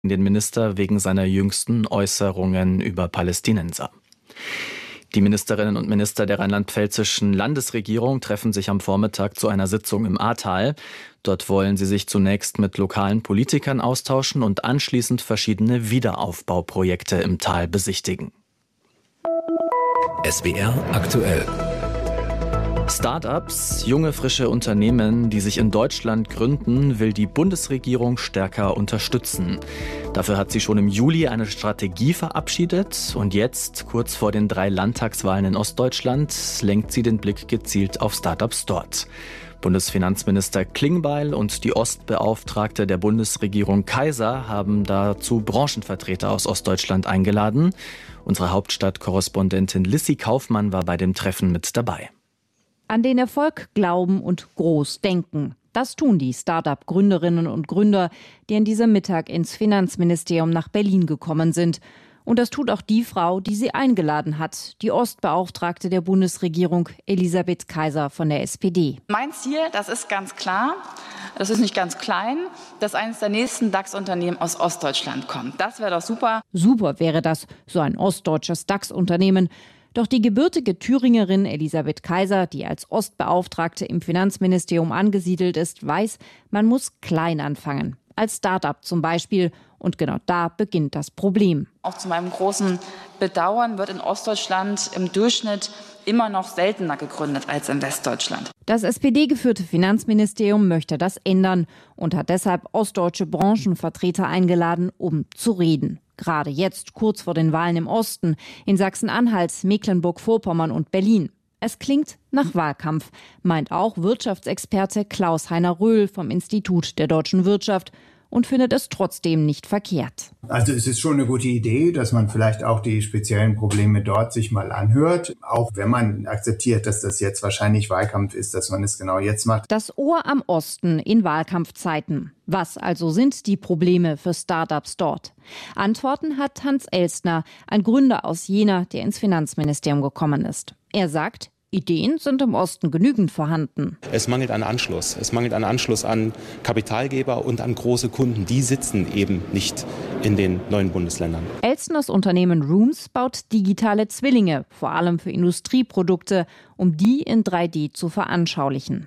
den Minister wegen seiner jüngsten Äußerungen über Palästinenser. Die Ministerinnen und Minister der rheinland-pfälzischen Landesregierung treffen sich am Vormittag zu einer Sitzung im Ahrtal. Dort wollen sie sich zunächst mit lokalen Politikern austauschen und anschließend verschiedene Wiederaufbauprojekte im Tal besichtigen. SWR aktuell. Start-ups, junge, frische Unternehmen, die sich in Deutschland gründen, will die Bundesregierung stärker unterstützen. Dafür hat sie schon im Juli eine Strategie verabschiedet und jetzt, kurz vor den 3 Landtagswahlen in Ostdeutschland, lenkt sie den Blick gezielt auf Start-ups dort. Bundesfinanzminister Klingbeil und die Ostbeauftragte der Bundesregierung Kaiser haben dazu Branchenvertreter aus Ostdeutschland eingeladen. Unsere Hauptstadtkorrespondentin Lissy Kaufmann war bei dem Treffen mit dabei. An den Erfolg glauben und groß denken. Das tun die Start-up-Gründerinnen und Gründer, die an diesem Mittag ins Finanzministerium nach Berlin gekommen sind. Und das tut auch die Frau, die sie eingeladen hat, die Ostbeauftragte der Bundesregierung Elisabeth Kaiser von der SPD. Mein Ziel, das ist ganz klar, das ist nicht ganz klein, dass eines der nächsten DAX-Unternehmen aus Ostdeutschland kommt. Das wäre doch super. Super wäre das, so ein ostdeutsches DAX-Unternehmen. Doch die gebürtige Thüringerin Elisabeth Kaiser, die als Ostbeauftragte im Finanzministerium angesiedelt ist, weiß, man muss klein anfangen. Als Start-up zum Beispiel. Und genau da beginnt das Problem. Auch zu meinem großen Bedauern wird in Ostdeutschland im Durchschnitt immer noch seltener gegründet als in Westdeutschland. Das SPD-geführte Finanzministerium möchte das ändern und hat deshalb ostdeutsche Branchenvertreter eingeladen, um zu reden. Gerade jetzt, kurz vor den Wahlen im Osten, in Sachsen-Anhalt, Mecklenburg-Vorpommern und Berlin. Es klingt nach Wahlkampf, meint auch Wirtschaftsexperte Klaus-Heiner Röhl vom Institut der deutschen Wirtschaft und findet es trotzdem nicht verkehrt. Also es ist schon eine gute Idee, dass man vielleicht auch die speziellen Probleme dort sich mal anhört, auch wenn man akzeptiert, dass das jetzt wahrscheinlich Wahlkampf ist, dass man es genau jetzt macht. Das Ohr am Osten in Wahlkampfzeiten. Was also sind die Probleme für Startups dort? Antworten hat Hans Elstner, ein Gründer aus Jena, der ins Finanzministerium gekommen ist. Er sagt, Ideen sind im Osten genügend vorhanden. Es mangelt an Anschluss. Es mangelt an Anschluss an Kapitalgeber und an große Kunden. Die sitzen eben nicht in den neuen Bundesländern. Elstners Unternehmen Rooms baut digitale Zwillinge, vor allem für Industrieprodukte, um die in 3D zu veranschaulichen.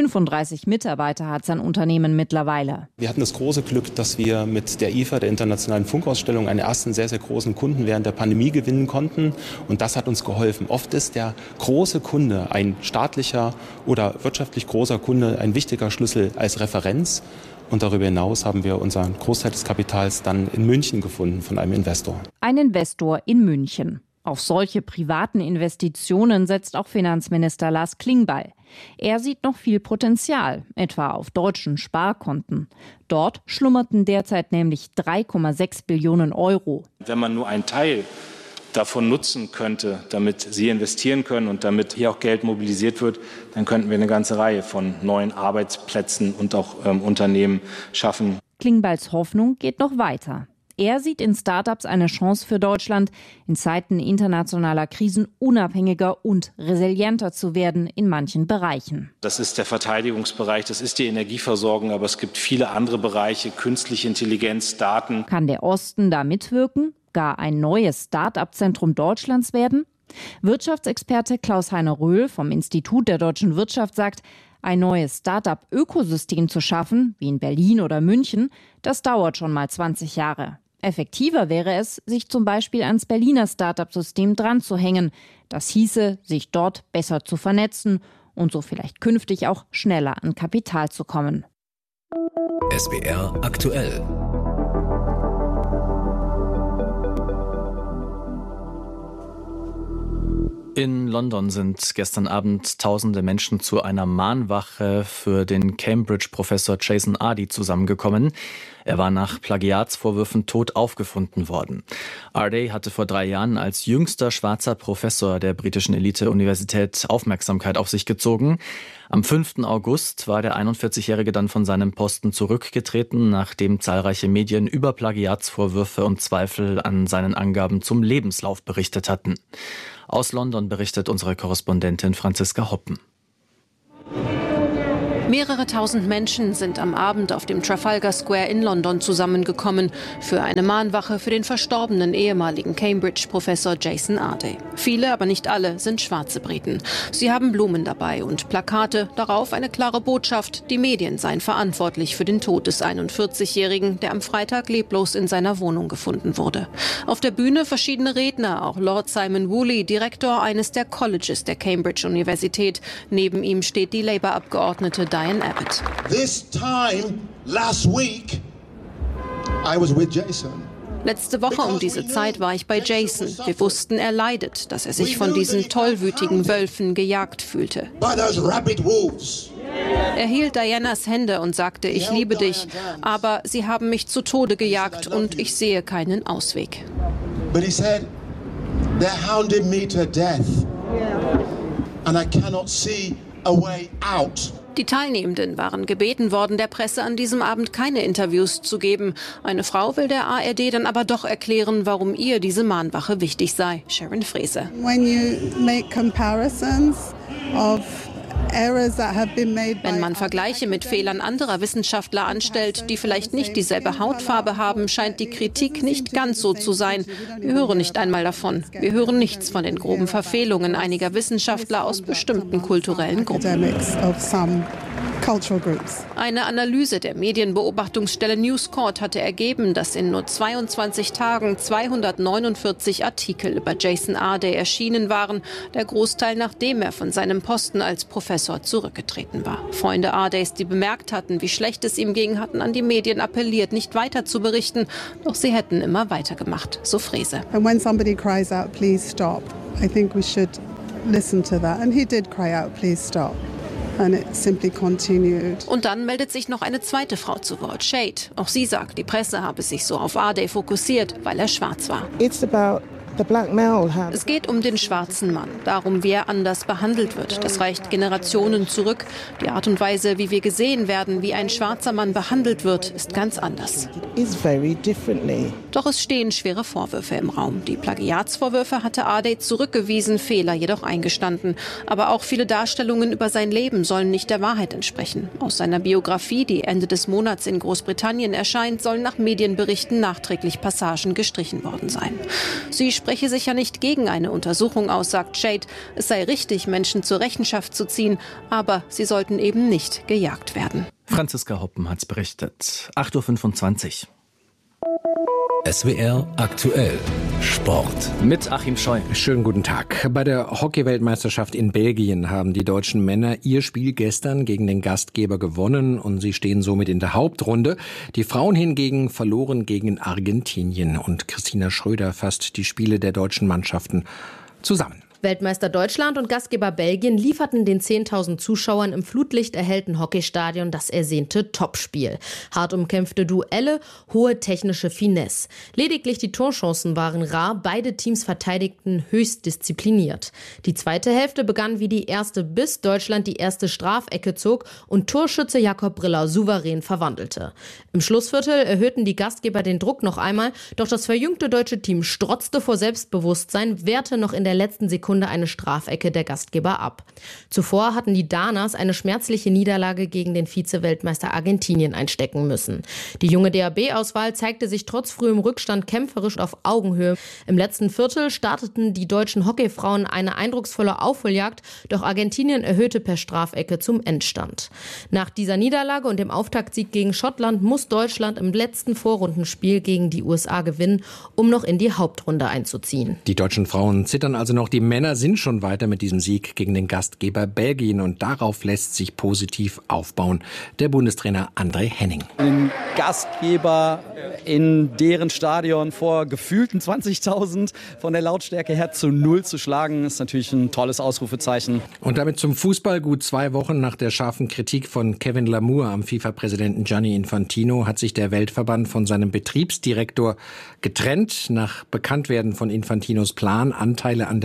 35 Mitarbeiter hat sein Unternehmen mittlerweile. Wir hatten das große Glück, dass wir mit der IFA, der Internationalen Funkausstellung, einen ersten sehr, sehr großen Kunden während der Pandemie gewinnen konnten. Und das hat uns geholfen. Oft ist der große Kunde, ein staatlicher oder wirtschaftlich großer Kunde, ein wichtiger Schlüssel als Referenz. Und darüber hinaus haben wir unseren Großteil des Kapitals dann in München gefunden von einem Investor. Ein Investor in München. Auf solche privaten Investitionen setzt auch Finanzminister Lars Klingbeil. Er sieht noch viel Potenzial, etwa auf deutschen Sparkonten. Dort schlummerten derzeit nämlich 3,6 Billionen Euro. Wenn man nur einen Teil davon nutzen könnte, damit Sie investieren können und damit hier auch Geld mobilisiert wird, dann könnten wir eine ganze Reihe von neuen Arbeitsplätzen und auch Unternehmen schaffen. Klingbeils Hoffnung geht noch weiter. Er sieht in Startups eine Chance für Deutschland, in Zeiten internationaler Krisen unabhängiger und resilienter zu werden in manchen Bereichen. Das ist der Verteidigungsbereich, das ist die Energieversorgung, aber es gibt viele andere Bereiche, künstliche Intelligenz, Daten. Kann der Osten da mitwirken, gar ein neues Start-up-Zentrum Deutschlands werden? Wirtschaftsexperte Klaus-Heiner Röhl vom Institut der deutschen Wirtschaft sagt, ein neues Start-up-Ökosystem zu schaffen, wie in Berlin oder München, das dauert schon mal 20 Jahre. Effektiver wäre es, sich zum Beispiel ans Berliner Start-up-System dran zu hängen. Das hieße, sich dort besser zu vernetzen und so vielleicht künftig auch schneller an Kapital zu kommen. SWR aktuell. In London sind gestern Abend tausende Menschen zu einer Mahnwache für den Cambridge-Professor Jason Ardey zusammengekommen. Er war nach Plagiatsvorwürfen tot aufgefunden worden. Ardey hatte vor 3 Jahren als jüngster schwarzer Professor der britischen Elite-Universität Aufmerksamkeit auf sich gezogen. Am 5. August war der 41-Jährige dann von seinem Posten zurückgetreten, nachdem zahlreiche Medien über Plagiatsvorwürfe und Zweifel an seinen Angaben zum Lebenslauf berichtet hatten. Aus London berichtet unsere Korrespondentin Franziska Hoppen. Mehrere tausend Menschen sind am Abend auf dem Trafalgar Square in London zusammengekommen für eine Mahnwache für den verstorbenen ehemaligen Cambridge-Professor Jason Arday. Viele, aber nicht alle, sind schwarze Briten. Sie haben Blumen dabei und Plakate, darauf eine klare Botschaft, die Medien seien verantwortlich für den Tod des 41-Jährigen, der am Freitag leblos in seiner Wohnung gefunden wurde. Auf der Bühne verschiedene Redner, auch Lord Simon Woolley, Direktor eines der Colleges der Cambridge-Universität. Neben ihm steht die Labour-Abgeordnete Diane Abbott. This time last week I was with Jason. Letzte Woche um diese Zeit war ich bei Jason. Wir wussten, er leidet, dass er sich von diesen tollwütigen Wölfen gejagt fühlte. Er hielt Dianas Hände und sagte, ich liebe dich, aber sie haben mich zu Tode gejagt und ich sehe keinen Ausweg. But he said, they're hounding me to death and I cannot see a way out. Die Teilnehmenden waren gebeten worden, der Presse an diesem Abend keine Interviews zu geben. Eine Frau will der ARD dann aber doch erklären, warum ihr diese Mahnwache wichtig sei. Sharon Frese. When you make comparisons of Wenn man Vergleiche mit Fehlern anderer Wissenschaftler anstellt, die vielleicht nicht dieselbe Hautfarbe haben, scheint die Kritik nicht ganz so zu sein. Wir hören nicht einmal davon. Wir hören nichts von den groben Verfehlungen einiger Wissenschaftler aus bestimmten kulturellen Gruppen. Eine Analyse der Medienbeobachtungsstelle News Corp hatte ergeben, dass in nur 22 Tagen 249 Artikel über Jason Arday erschienen waren, der Großteil nachdem er von seinem Posten als Professor zurückgetreten war. Freunde Ardays, die bemerkt hatten, wie schlecht es ihm ging, hatten an die Medien appelliert, nicht weiter zu berichten, doch sie hätten immer weitergemacht, so Frese. And when somebody cries out, please stop, I think we should listen to that. And he did cry out, please stop. And it simply continued. Und dann meldet sich noch eine zweite Frau zu Wort, Shade. Auch sie sagt, die Presse habe sich so auf Arday fokussiert, weil er schwarz war. Es geht um den schwarzen Mann, darum, wie er anders behandelt wird. Das reicht Generationen zurück. Die Art und Weise, wie wir gesehen werden, wie ein schwarzer Mann behandelt wird, ist ganz anders. Doch es stehen schwere Vorwürfe im Raum. Die Plagiatsvorwürfe hatte Arday zurückgewiesen, Fehler jedoch eingestanden. Aber auch viele Darstellungen über sein Leben sollen nicht der Wahrheit entsprechen. Aus seiner Biografie, die Ende des Monats in Großbritannien erscheint, sollen nach Medienberichten nachträglich Passagen gestrichen worden sein. Sie spreche sich ja nicht gegen eine Untersuchung aus, sagt Shade. Es sei richtig, Menschen zur Rechenschaft zu ziehen, aber sie sollten eben nicht gejagt werden. Franziska Hoppen hat's berichtet. 8:25 Uhr. SWR aktuell Sport. Mit Achim Scheu. Schönen guten Tag. Bei der Hockey-Weltmeisterschaft in Belgien haben die deutschen Männer ihr Spiel gestern gegen den Gastgeber gewonnen und sie stehen somit in der Hauptrunde. Die Frauen hingegen verloren gegen Argentinien und Christina Schröder fasst die Spiele der deutschen Mannschaften zusammen. Weltmeister Deutschland und Gastgeber Belgien lieferten den 10.000 Zuschauern im flutlichterhellten Hockeystadion das ersehnte Topspiel. Hart umkämpfte Duelle, hohe technische Finesse. Lediglich die Torchancen waren rar, beide Teams verteidigten höchst diszipliniert. Die zweite Hälfte begann wie die erste, bis Deutschland die erste Strafecke zog und Torschütze Jakob Briller souverän verwandelte. Im Schlussviertel erhöhten die Gastgeber den Druck noch einmal, doch das verjüngte deutsche Team strotzte vor Selbstbewusstsein, wehrte noch in der letzten Sekunde eine Strafecke der Gastgeber ab. Zuvor hatten die Danas eine schmerzliche Niederlage gegen den Vize-Weltmeister Argentinien einstecken müssen. Die junge DHB-Auswahl zeigte sich trotz frühem Rückstand kämpferisch auf Augenhöhe. Im letzten Viertel starteten die deutschen Hockeyfrauen eine eindrucksvolle Aufholjagd, doch Argentinien erhöhte per Strafecke zum Endstand. Nach dieser Niederlage und dem Auftaktsieg gegen Schottland muss Deutschland im letzten Vorrundenspiel gegen die USA gewinnen, um noch in die Hauptrunde einzuziehen. Die deutschen Frauen zittern also noch, die Männer sind schon weiter mit diesem Sieg gegen den Gastgeber Belgien und darauf lässt sich positiv aufbauen. Der Bundestrainer André Henning. Den Gastgeber in deren Stadion vor gefühlten 20.000 von der Lautstärke her zu 0 zu schlagen, ist natürlich ein tolles Ausrufezeichen. Und damit zum Fußball. Gut 2 Wochen nach der scharfen Kritik von Kevin Lamour am FIFA-Präsidenten Gianni Infantino hat sich der Weltverband von seinem Betriebsdirektor getrennt. Nach Bekanntwerden von Infantinos Plan, Anteile an der WM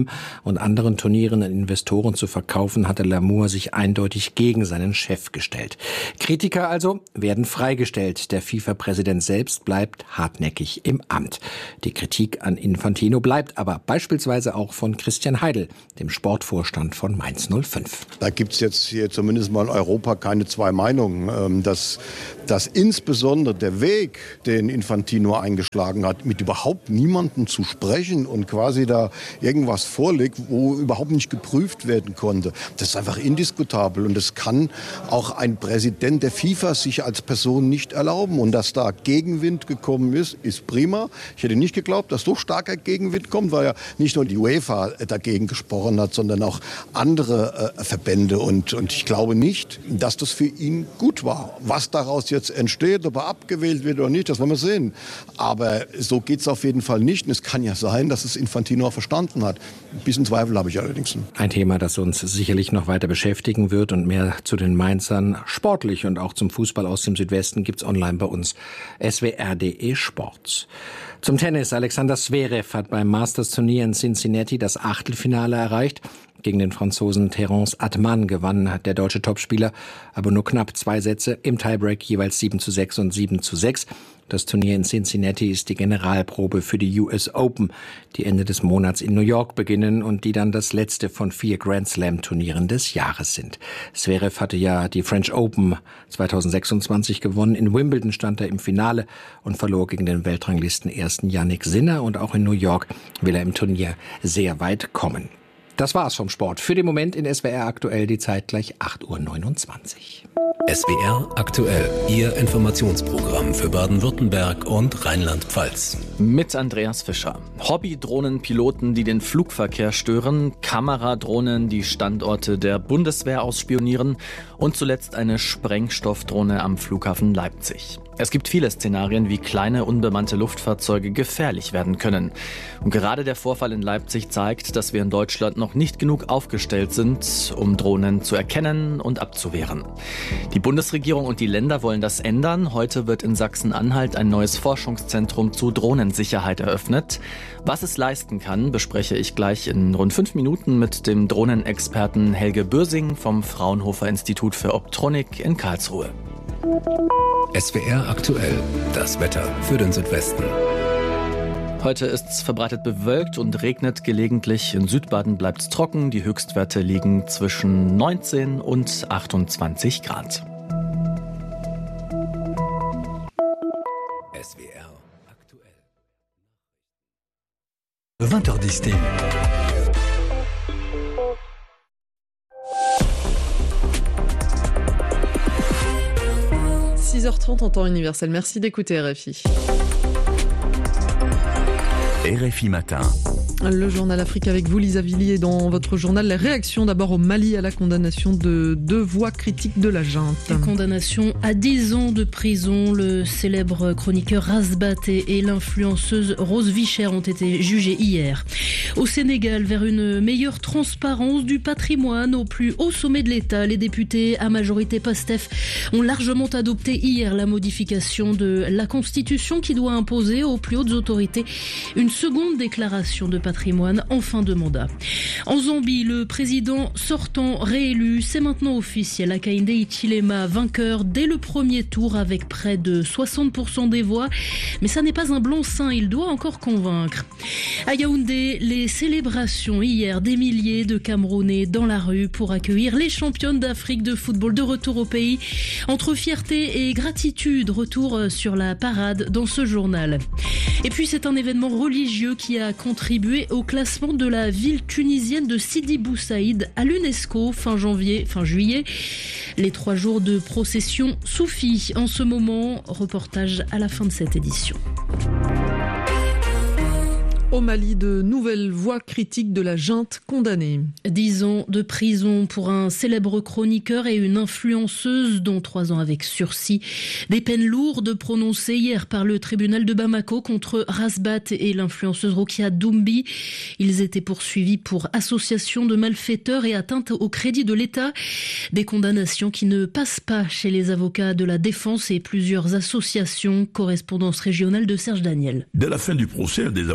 und anderen Turnieren an Investoren zu verkaufen, hatte Lamour sich eindeutig gegen seinen Chef gestellt. Kritiker also werden freigestellt. Der FIFA-Präsident selbst bleibt hartnäckig im Amt. Die Kritik an Infantino bleibt aber beispielsweise auch von Christian Heidel, dem Sportvorstand von Mainz 05. Da gibt es jetzt hier zumindest mal in Europa keine zwei Meinungen, dass insbesondere der Weg, den Infantino eingeschlagen hat, mit überhaupt niemandem zu sprechen und quasi da irgendwas vorliegt, wo überhaupt nicht geprüft werden konnte. Das ist einfach indiskutabel und das kann auch ein Präsident der FIFA sich als Person nicht erlauben. Und dass da Gegenwind gekommen ist prima. Ich hätte nicht geglaubt, dass so starker Gegenwind kommt, weil ja nicht nur die UEFA dagegen gesprochen hat, sondern auch andere Verbände. Und ich glaube nicht, dass das für ihn gut war. Was daraus jetzt entsteht, ob er abgewählt wird oder nicht, das wollen wir sehen. Aber so geht es auf jeden Fall nicht. Und es kann ja sein, dass es Infantino auch verstanden hat. Ein bisschen Zweifel habe ich allerdings. Ein Thema, das uns sicherlich noch weiter beschäftigen wird und mehr zu den Mainzern sportlich und auch zum Fußball aus dem Südwesten gibt's online bei uns. swr.de Sport. Zum Tennis. Alexander Zverev hat beim Masters-Turnier in Cincinnati das Achtelfinale erreicht. Gegen den Franzosen Terence Atman gewann der deutsche Topspieler aber nur knapp 2 Sätze im Tiebreak, jeweils 7:6 und 7:6. Das Turnier in Cincinnati ist die Generalprobe für die US Open, die Ende des Monats in New York beginnen und die dann das letzte von 4 Grand-Slam-Turnieren des Jahres sind. Zverev hatte ja die French Open 2026 gewonnen. In Wimbledon stand er im Finale und verlor gegen den Weltranglisten-Ersten Yannick Sinner. Und auch in New York will er im Turnier sehr weit kommen. Das war's vom Sport. Für den Moment in SWR aktuell, die Zeit gleich 8:29 Uhr. SWR aktuell, Ihr Informationsprogramm für Baden-Württemberg und Rheinland-Pfalz. Mit Andreas Fischer. Hobby-Drohnenpiloten, die den Flugverkehr stören, Kameradrohnen, die Standorte der Bundeswehr ausspionieren und zuletzt eine Sprengstoffdrohne am Flughafen Leipzig. Es gibt viele Szenarien, wie kleine, unbemannte Luftfahrzeuge gefährlich werden können. Und gerade der Vorfall in Leipzig zeigt, dass wir in Deutschland noch nicht genug aufgestellt sind, um Drohnen zu erkennen und abzuwehren. Die Bundesregierung und die Länder wollen das ändern. Heute wird in Sachsen-Anhalt ein neues Forschungszentrum zu Drohnensicherheit eröffnet. Was es leisten kann, bespreche ich gleich in rund 5 Minuten mit dem Drohnenexperten Helge Bürsing vom Fraunhofer Institut für Optronik in Karlsruhe. SWR aktuell, das Wetter für den Südwesten. Heute ist es verbreitet bewölkt und regnet gelegentlich. In Südbaden bleibt es trocken. Die Höchstwerte liegen zwischen 19 und 28 Grad. SWR aktuell. 20h10. – 6h30 en temps universel. Merci d'écouter RFI. RFI Matin. Le journal Afrique avec vous, Lisa Villiers. Dans votre journal, les réactions d'abord au Mali à la condamnation de 2 voix critiques de la junte. Une condamnation à 10 ans de prison. Le célèbre chroniqueur Rasbat et l'influenceuse Rose Vicher ont été jugés hier. Au Sénégal, vers une meilleure transparence du patrimoine au plus haut sommet de l'État, les députés à majorité PASTEF ont largement adopté hier la modification de la Constitution qui doit imposer aux plus hautes autorités une seconde déclaration de patrimoine en fin de mandat. En Zambie, le président sortant réélu, c'est maintenant officiel. Hakainde Hichilema, vainqueur dès le premier tour avec près de 60% des voix. Mais ça n'est pas un blanc-seing, il doit encore convaincre. À Yaoundé, les célébrations hier, des milliers de Camerounais dans la rue pour accueillir les championnes d'Afrique de football de retour au pays. Entre fierté et gratitude, retour sur la parade dans ce journal. Et puis c'est un événement religieux qui a contribué au classement de la ville tunisienne de Sidi Bou Saïd à l'UNESCO fin juillet. Les 3 jours de procession soufie en ce moment. Reportage à la fin de cette édition. Au Mali, de nouvelles voix critiques de la junte condamnées. 10 ans de prison pour un célèbre chroniqueur et une influenceuse, dont 3 ans avec sursis. Des peines lourdes prononcées hier par le tribunal de Bamako contre Rasbat et l'influenceuse Rokia Doumbi. Ils étaient poursuivis pour association de malfaiteurs et atteinte au crédit de l'État. Des condamnations qui ne passent pas chez les avocats de la défense et plusieurs associations. Correspondance régionale de Serge Daniel. Dès la fin du procès, des avocats de la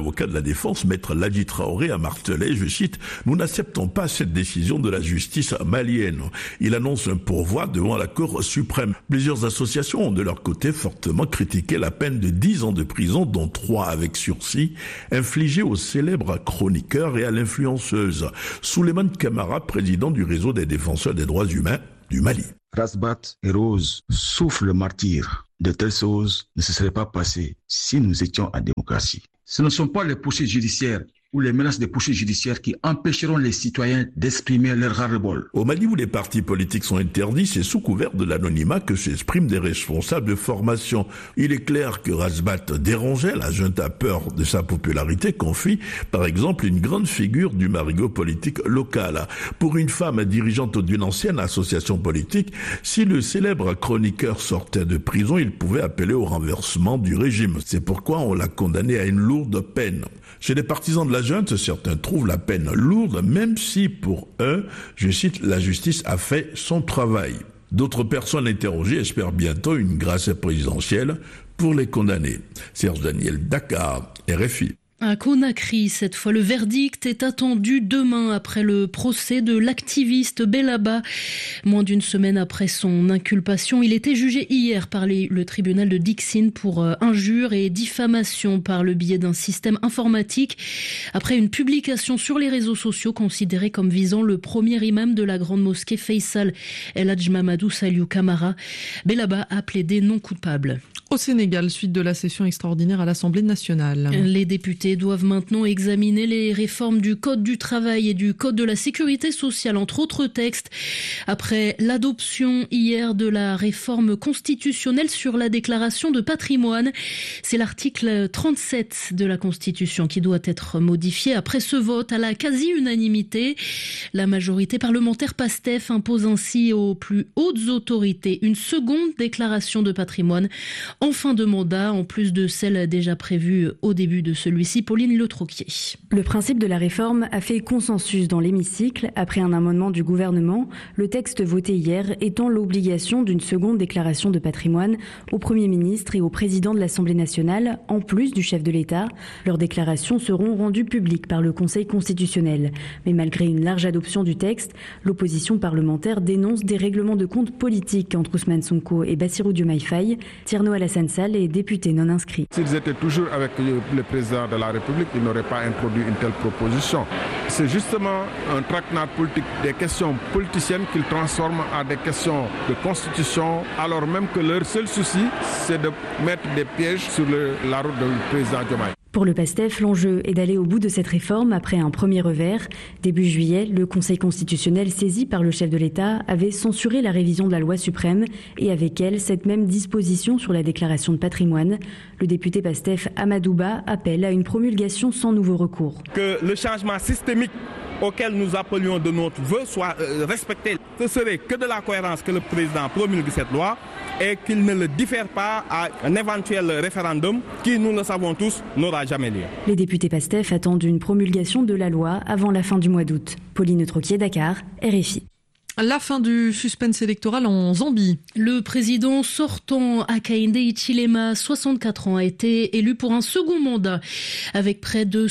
Défense, Maître Ladji Traoré, a martelé, je cite, « Nous n'acceptons pas cette décision de la justice malienne ». Il annonce un pourvoi devant la Cour suprême. Plusieurs associations ont de leur côté fortement critiqué la peine de 10 ans de prison, dont 3 avec sursis, infligée au célèbre chroniqueur et à l'influenceuse Souleymane Camara, président du réseau des défenseurs des droits humains du Mali. Rasbat et Rose souffrent le martyre. De telles choses ne se seraient pas passées si nous étions en démocratie. Ce ne sont pas les poursuites judiciaires ou les menaces de poursuites judiciaires qui empêcheront les citoyens d'exprimer leur ras-le-bol. Au Mali, où les partis politiques sont interdits, c'est sous couvert de l'anonymat que s'expriment des responsables de formation. Il est clair que Rasbat dérangeait, la junte a peur de sa popularité, confie par exemple une grande figure du marigot politique local. Pour une femme dirigeante d'une ancienne association politique, si le célèbre chroniqueur sortait de prison, il pouvait appeler au renversement du régime. C'est pourquoi on l'a condamné à une lourde peine. Chez les partisans de la junte, certains trouvent la peine lourde, même si pour eux, je cite, la justice a fait son travail. D'autres personnes interrogées espèrent bientôt une grâce présidentielle pour les condamnés. Serge Daniel, Dakar, RFI. À Conakry, cette fois, le verdict est attendu demain après le procès de l'activiste Bellaba. Moins d'une semaine après son inculpation, il était jugé hier par le tribunal de Dixine pour injure et diffamation par le biais d'un système informatique. Après une publication sur les réseaux sociaux considérée comme visant le premier imam de la grande mosquée Faisal El Hadj Mamadou Saliou Camara, Bellaba a plaidé non coupable. Au Sénégal, suite de la session extraordinaire à l'Assemblée nationale. Les députés doivent maintenant examiner les réformes du Code du travail et du Code de la sécurité sociale, entre autres textes. Après l'adoption hier de la réforme constitutionnelle sur la déclaration de patrimoine, c'est l'article 37 de la Constitution qui doit être modifié. Après ce vote à la quasi-unanimité, la majorité parlementaire PASTEF impose ainsi aux plus hautes autorités une seconde déclaration de patrimoine en fin de mandat, en plus de celle déjà prévue au début de celui-ci. Pauline Le Troquier. Le principe de la réforme a fait consensus dans l'hémicycle. Après un amendement du gouvernement, le texte voté hier étend l'obligation d'une seconde déclaration de patrimoine au Premier ministre et au Président de l'Assemblée nationale, en plus du chef de l'État. Leurs déclarations seront rendues publiques par le Conseil constitutionnel. Mais malgré une large adoption du texte, l'opposition parlementaire dénonce des règlements de compte politiques entre Ousmane Sonko et Bassirou Diomaye Faye. Thierno Alassane Sall est député non inscrit. S'ils étaient toujours avec le président de la République, ils n'auraient pas introduit une telle proposition. C'est justement un traquenard politique, des questions politiciennes qu'ils transforment en des questions de constitution, alors même que leur seul souci, c'est de mettre des pièges sur la route du président Diomaye. Pour le PASTEF, l'enjeu est d'aller au bout de cette réforme après un premier revers. Début juillet, le Conseil constitutionnel saisi par le chef de l'État avait censuré la révision de la loi suprême et avec elle cette même disposition sur la déclaration de patrimoine. Le député PASTEF Amadouba appelle à une promulgation sans nouveau recours. Que le changement systémique auquel nous appelions de notre vœu soit respecté. Ce serait que de la cohérence que le président promulgue cette loi et qu'il ne le diffère pas à un éventuel référendum qui, nous le savons tous, n'aura jamais lieu. Les députés PASTEF attendent une promulgation de la loi avant la fin du mois d'août. Pauline Troquier, Dakar, RFI. La fin du suspense électoral en Zambie. Le président sortant Hakainde Hichilema, 64 ans, a été élu pour un second mandat avec près de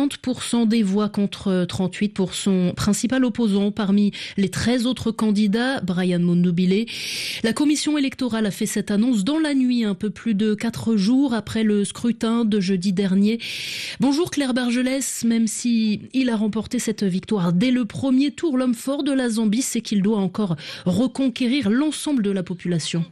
60% des voix contre 38 pour son principal opposant parmi les 13 autres candidats, Brian Mundubile. La commission électorale a fait cette annonce dans la nuit, un peu plus de 4 jours après le scrutin de jeudi dernier. Bonjour Claire Bergelès, même si il a remporté cette victoire dès le premier tour, l'homme fort de la Zambie, c'est qu'il doit encore reconquérir l'ensemble de la population.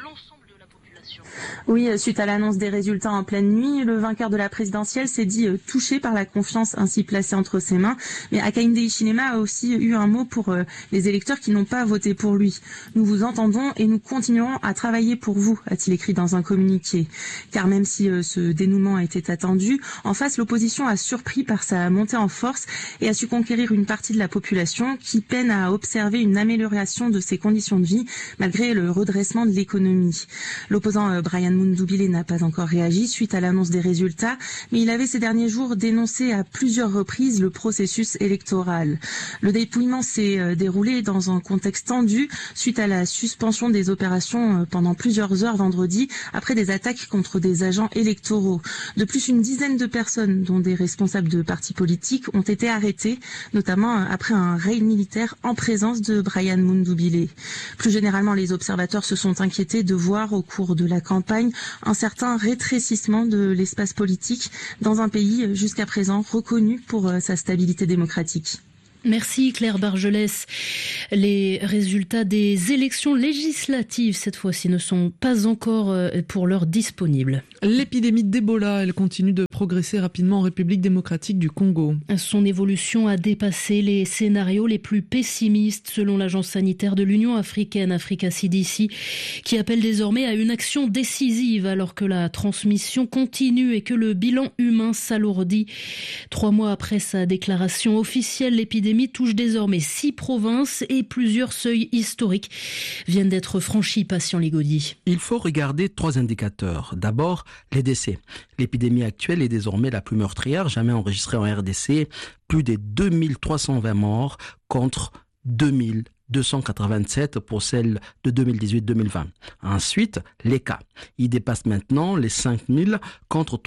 Oui, suite à l'annonce des résultats en pleine nuit, le vainqueur de la présidentielle s'est dit touché par la confiance ainsi placée entre ses mains. Mais Hakainde Hichilema a aussi eu un mot pour les électeurs qui n'ont pas voté pour lui. Nous vous entendons et nous continuerons à travailler pour vous, a-t-il écrit dans un communiqué. Car même si ce dénouement était attendu, en face, l'opposition a surpris par sa montée en force et a su conquérir une partie de la population qui peine à observer une amélioration de ses conditions de vie malgré le redressement de l'économie. L'opposant Bryan Mundubile n'a pas encore réagi suite à l'annonce des résultats, mais il avait ces derniers jours dénoncé à plusieurs reprises le processus électoral. Le dépouillement s'est déroulé dans un contexte tendu suite à la suspension des opérations pendant plusieurs heures vendredi après des attaques contre des agents électoraux. De plus, une dizaine de personnes, dont des responsables de partis politiques, ont été arrêtées, notamment après un raid militaire en présence de Bryan Mundubile. Plus généralement, les observateurs se sont inquiétés de voir au cours de la campagne un certain rétrécissement de l'espace politique dans un pays jusqu'à présent reconnu pour sa stabilité démocratique. Merci Claire Bargelès. Les résultats des élections législatives, cette fois-ci, ne sont pas encore pour l'heure disponibles. L'épidémie d'Ebola, elle continue de progresser rapidement en République démocratique du Congo. Son évolution a dépassé les scénarios les plus pessimistes, selon l'agence sanitaire de l'Union africaine, Africa CDC, qui appelle désormais à une action décisive alors que la transmission continue et que le bilan humain s'alourdit. 3 mois après sa déclaration officielle, l'épidémie touche désormais 6 provinces et plusieurs seuils historiques viennent d'être franchis, Patient Ligodi. Il faut regarder 3 indicateurs. D'abord, les décès. L'épidémie actuelle est désormais la plus meurtrière jamais enregistrée en RDC. Plus de 2320 morts contre 2287 pour celle de 2018-2020. Ensuite, les cas. Ils dépassent maintenant les 5000 contre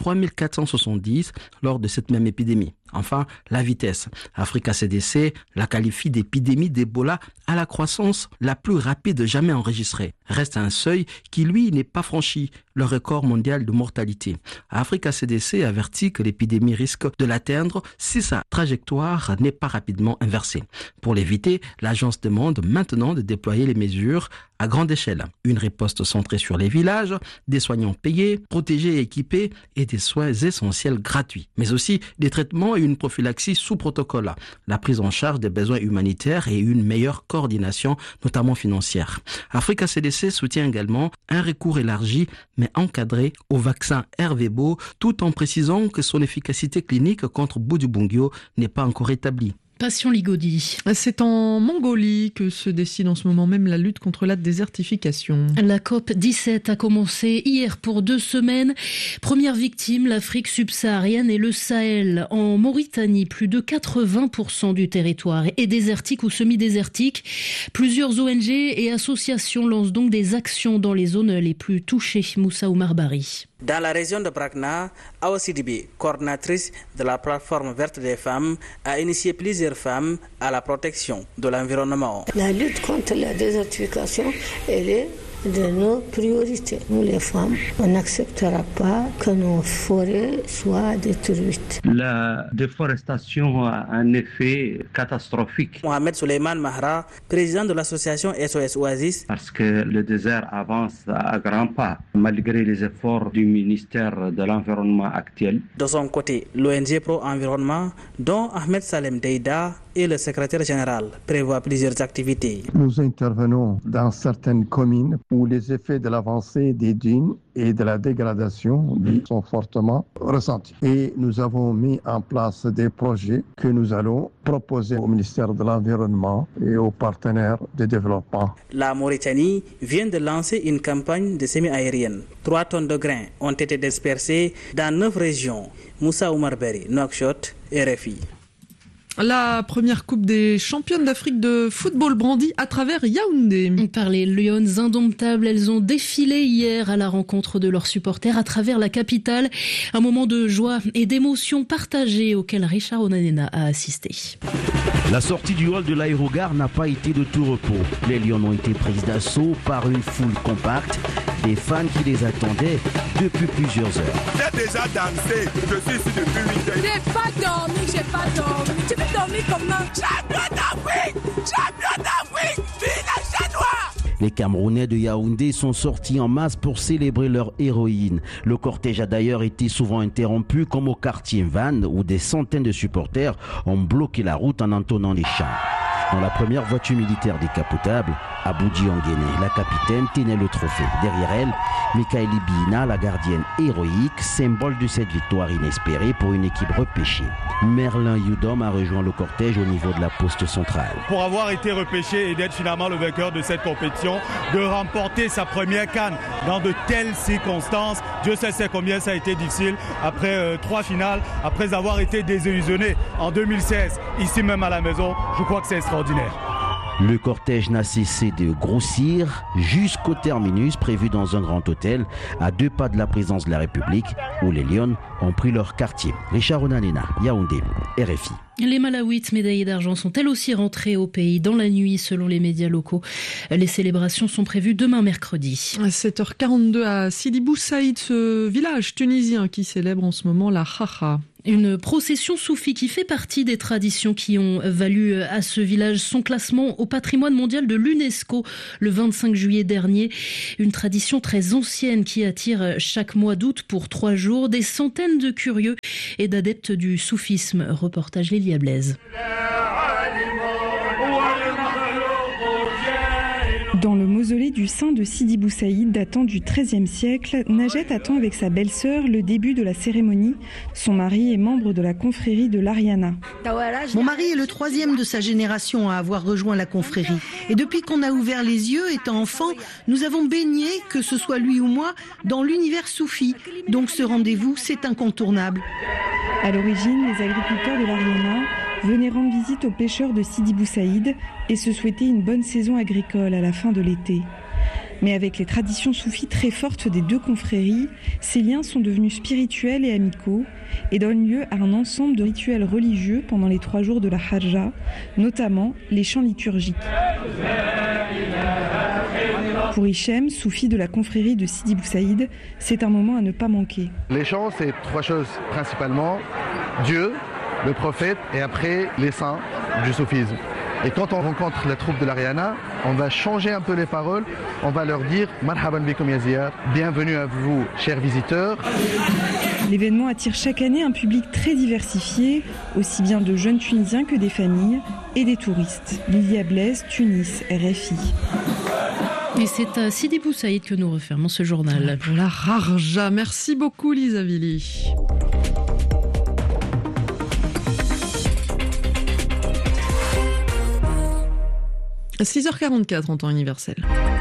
3470 lors de cette même épidémie. Enfin, la vitesse. Africa CDC la qualifie d'épidémie d'Ebola à la croissance la plus rapide jamais enregistrée. Reste un seuil qui, lui, n'est pas franchi, le record mondial de mortalité. Africa CDC avertit que l'épidémie risque de l'atteindre si sa trajectoire n'est pas rapidement inversée. Pour l'éviter, l'agence demande maintenant de déployer les mesures à grande échelle. Une riposte centrée sur les villages, des soignants payés, protégés et équipés et des soins essentiels gratuits. Mais aussi des traitements et une prophylaxie sous protocole, la prise en charge des besoins humanitaires et une meilleure coordination, notamment financière. Africa CDC soutient également un recours élargi mais encadré au vaccin RVBO, tout en précisant que son efficacité clinique contre Bundibugyo n'est pas encore établie. Patient Ligodi. C'est en Mongolie que se décide en ce moment même la lutte contre la désertification. La COP17 a commencé hier pour 2 semaines. Première victime, l'Afrique subsaharienne et le Sahel. En Mauritanie, plus de 80% du territoire est désertique ou semi-désertique. Plusieurs ONG et associations lancent donc des actions dans les zones les plus touchées. Moussa Oumar Bari. Dans la région de Brakna, Awa Sidibé, coordinatrice de la plateforme verte des femmes, a initié plusieurs femmes à la protection de l'environnement. La lutte contre la désertification, elle est de nos priorités. Nous les femmes, on n'acceptera pas que nos forêts soient détruites. La déforestation a un effet catastrophique. Mohamed Souleymane Mahra, président de l'association SOS Oasis. Parce que le désert avance à grands pas, malgré les efforts du ministère de l'Environnement actuel. De son côté, l'ONG Pro Environnement, dont Ahmed Salem Deida et le secrétaire général, prévoit plusieurs activités. Nous intervenons dans certaines communes où les effets de l'avancée des dunes et de la dégradation sont fortement ressentis. Et nous avons mis en place des projets que nous allons proposer au ministère de l'Environnement et aux partenaires de développement. La Mauritanie vient de lancer une campagne de semi-aérienne. 3 tonnes de grains ont été dispersées dans 9 régions. Moussa Oumar Bari, Nouakchott, RFI. La première Coupe des championnes d'Afrique de football brandie à travers Yaoundé. Par les Lionnes indomptables, elles ont défilé hier à la rencontre de leurs supporters à travers la capitale. Un moment de joie et d'émotion partagée auquel Richard Onanena a assisté. La sortie du hall de l'aérogare n'a pas été de tout repos. Les Lions ont été prises d'assaut par une foule compacte, des fans qui les attendaient depuis plusieurs heures. J'ai déjà dansé, je suis ici depuis 8 heures. J'ai pas dormi. Tu peux dormir comment? Champion d'Afrique, vive la Chanois! Les Camerounais de Yaoundé sont sortis en masse pour célébrer leur héroïne. Le cortège a d'ailleurs été souvent interrompu, comme au quartier Van, où des centaines de supporters ont bloqué la route en entonnant les chants. Dans la première voiture militaire décapotable, Aboudi Anguéné, la capitaine, tenait le trophée. Derrière elle, Mikaeli Bina, la gardienne héroïque, symbole de cette victoire inespérée pour une équipe repêchée. Merlin Yudom a rejoint le cortège au niveau de la poste centrale. Pour avoir été repêché et d'être finalement le vainqueur de cette compétition, de remporter sa première CAN dans de telles circonstances, Dieu sait combien ça a été difficile après 3 finales, après avoir été désillusionné en 2016, ici même à la maison, je crois que c'est extraordinaire. Le cortège n'a cessé de grossir jusqu'au terminus prévu dans un grand hôtel à 2 pas de la présidence de la République où les Lions ont pris leur quartier. Richard Onanena, Yaoundé, RFI. Les Malawites médaillées d'argent sont elles aussi rentrées au pays dans la nuit selon les médias locaux. Les célébrations sont prévues demain mercredi. À 7h42 à Sidi Bou Saïd, ce village tunisien qui célèbre en ce moment la Khacha. Une procession soufie qui fait partie des traditions qui ont valu à ce village son classement au patrimoine mondial de l'UNESCO le 25 juillet dernier. Une tradition très ancienne qui attire chaque mois d'août pour 3 jours des centaines de curieux et d'adeptes du soufisme. Reportage Lélia Blaise. Dans le mausolée du saint de Sidi Bou Saïd datant du XIIIe siècle, Najet attend avec sa belle-sœur le début de la cérémonie. Son mari est membre de la confrérie de l'Ariana. Mon mari est le 3e de sa génération à avoir rejoint la confrérie. Et depuis qu'on a ouvert les yeux, étant enfant, nous avons baigné, que ce soit lui ou moi, dans l'univers soufi. Donc ce rendez-vous, c'est incontournable. À l'origine, les agriculteurs de l'Ariana venaient rendre visite aux pêcheurs de Sidi Bou Saïd et se souhaiter une bonne saison agricole à la fin de l'été. Mais avec les traditions soufis très fortes des 2 confréries, ces liens sont devenus spirituels et amicaux et donnent lieu à un ensemble de rituels religieux pendant les 3 jours de la Hajja, notamment les chants liturgiques. Pour Hichem, soufi de la confrérie de Sidi Bou Saïd, c'est un moment à ne pas manquer. Les chants, c'est 3 choses principalement. Dieu, le prophète et après les saints du soufisme. Et quand on rencontre la troupe de l'Ariana, on va changer un peu les paroles, on va leur dire « Marhaban bikum ya ziyar », bienvenue à vous, chers visiteurs. L'événement attire chaque année un public très diversifié, aussi bien de jeunes Tunisiens que des familles et des touristes. Lilia Blaise, Tunis, RFI. Et c'est à Sidi Bou Saïd que nous refermons ce journal. Pour la Harja, merci beaucoup Lisa Vili. À 6h44 en temps universel.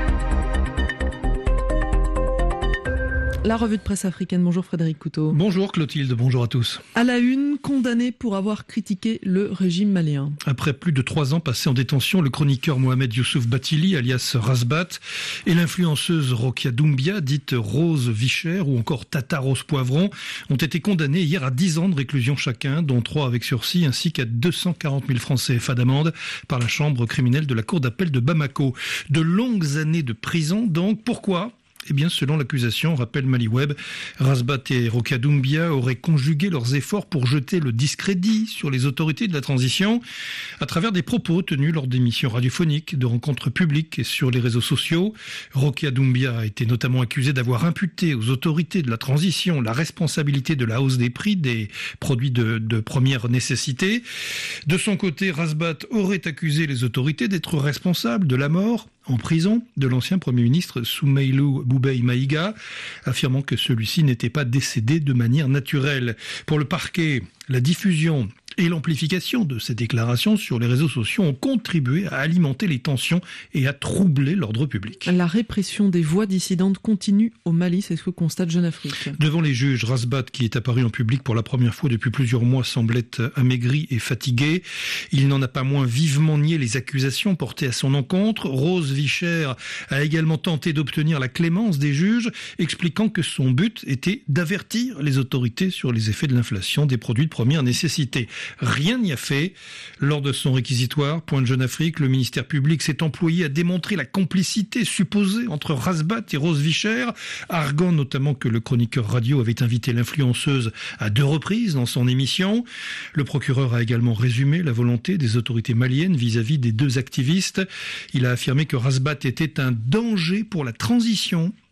La revue de presse africaine. Bonjour Frédéric Couteau. Bonjour Clotilde, bonjour à tous. À la une, condamné pour avoir critiqué le régime malien. Après plus de 3 ans passés en détention, le chroniqueur Mohamed Youssouf Batili, alias Razbat, et l'influenceuse Rokia Doumbia, dite Rose Vicher, ou encore Tata Rose Poivron, ont été condamnés hier à 10 ans de réclusion chacun, dont 3 avec sursis, ainsi qu'à 240 000 francs CFA d'amende par la chambre criminelle de la cour d'appel de Bamako. De longues années de prison, donc. Pourquoi ? Eh bien, selon l'accusation, rappelle Maliweb, Razbat et Rokia Doumbia auraient conjugué leurs efforts pour jeter le discrédit sur les autorités de la transition à travers des propos tenus lors d'émissions radiophoniques, de rencontres publiques et sur les réseaux sociaux. Rokia Doumbia a été notamment accusée d'avoir imputé aux autorités de la transition la responsabilité de la hausse des prix des produits de première nécessité. De son côté, Razbat aurait accusé les autorités d'être responsables de la mort en prison de l'ancien Premier ministre Soumeilou Boubei Maïga, affirmant que celui-ci n'était pas décédé de manière naturelle. Pour le parquet, la diffusion et l'amplification de ces déclarations sur les réseaux sociaux ont contribué à alimenter les tensions et à troubler l'ordre public. La répression des voix dissidentes continue au Mali, c'est ce que constate Jeune Afrique. Devant les juges, Razbat, qui est apparu en public pour la première fois depuis plusieurs mois, semblait amaigri et fatigué. Il n'en a pas moins vivement nié les accusations portées à son encontre. Rose Vicher a également tenté d'obtenir la clémence des juges, expliquant que son but était d'avertir les autorités sur les effets de l'inflation des produits de première nécessité. Rien n'y a fait. Lors de son réquisitoire, pointe Jeune Afrique, le ministère public s'est employé à démontrer la complicité supposée entre Razbat et Rose Vicher, arguant notamment que le chroniqueur radio avait invité l'influenceuse à 2 reprises dans son émission. Le procureur a également résumé la volonté des autorités maliennes vis-à-vis des 2 activistes. Il a affirmé que Razbat était un danger pour la transition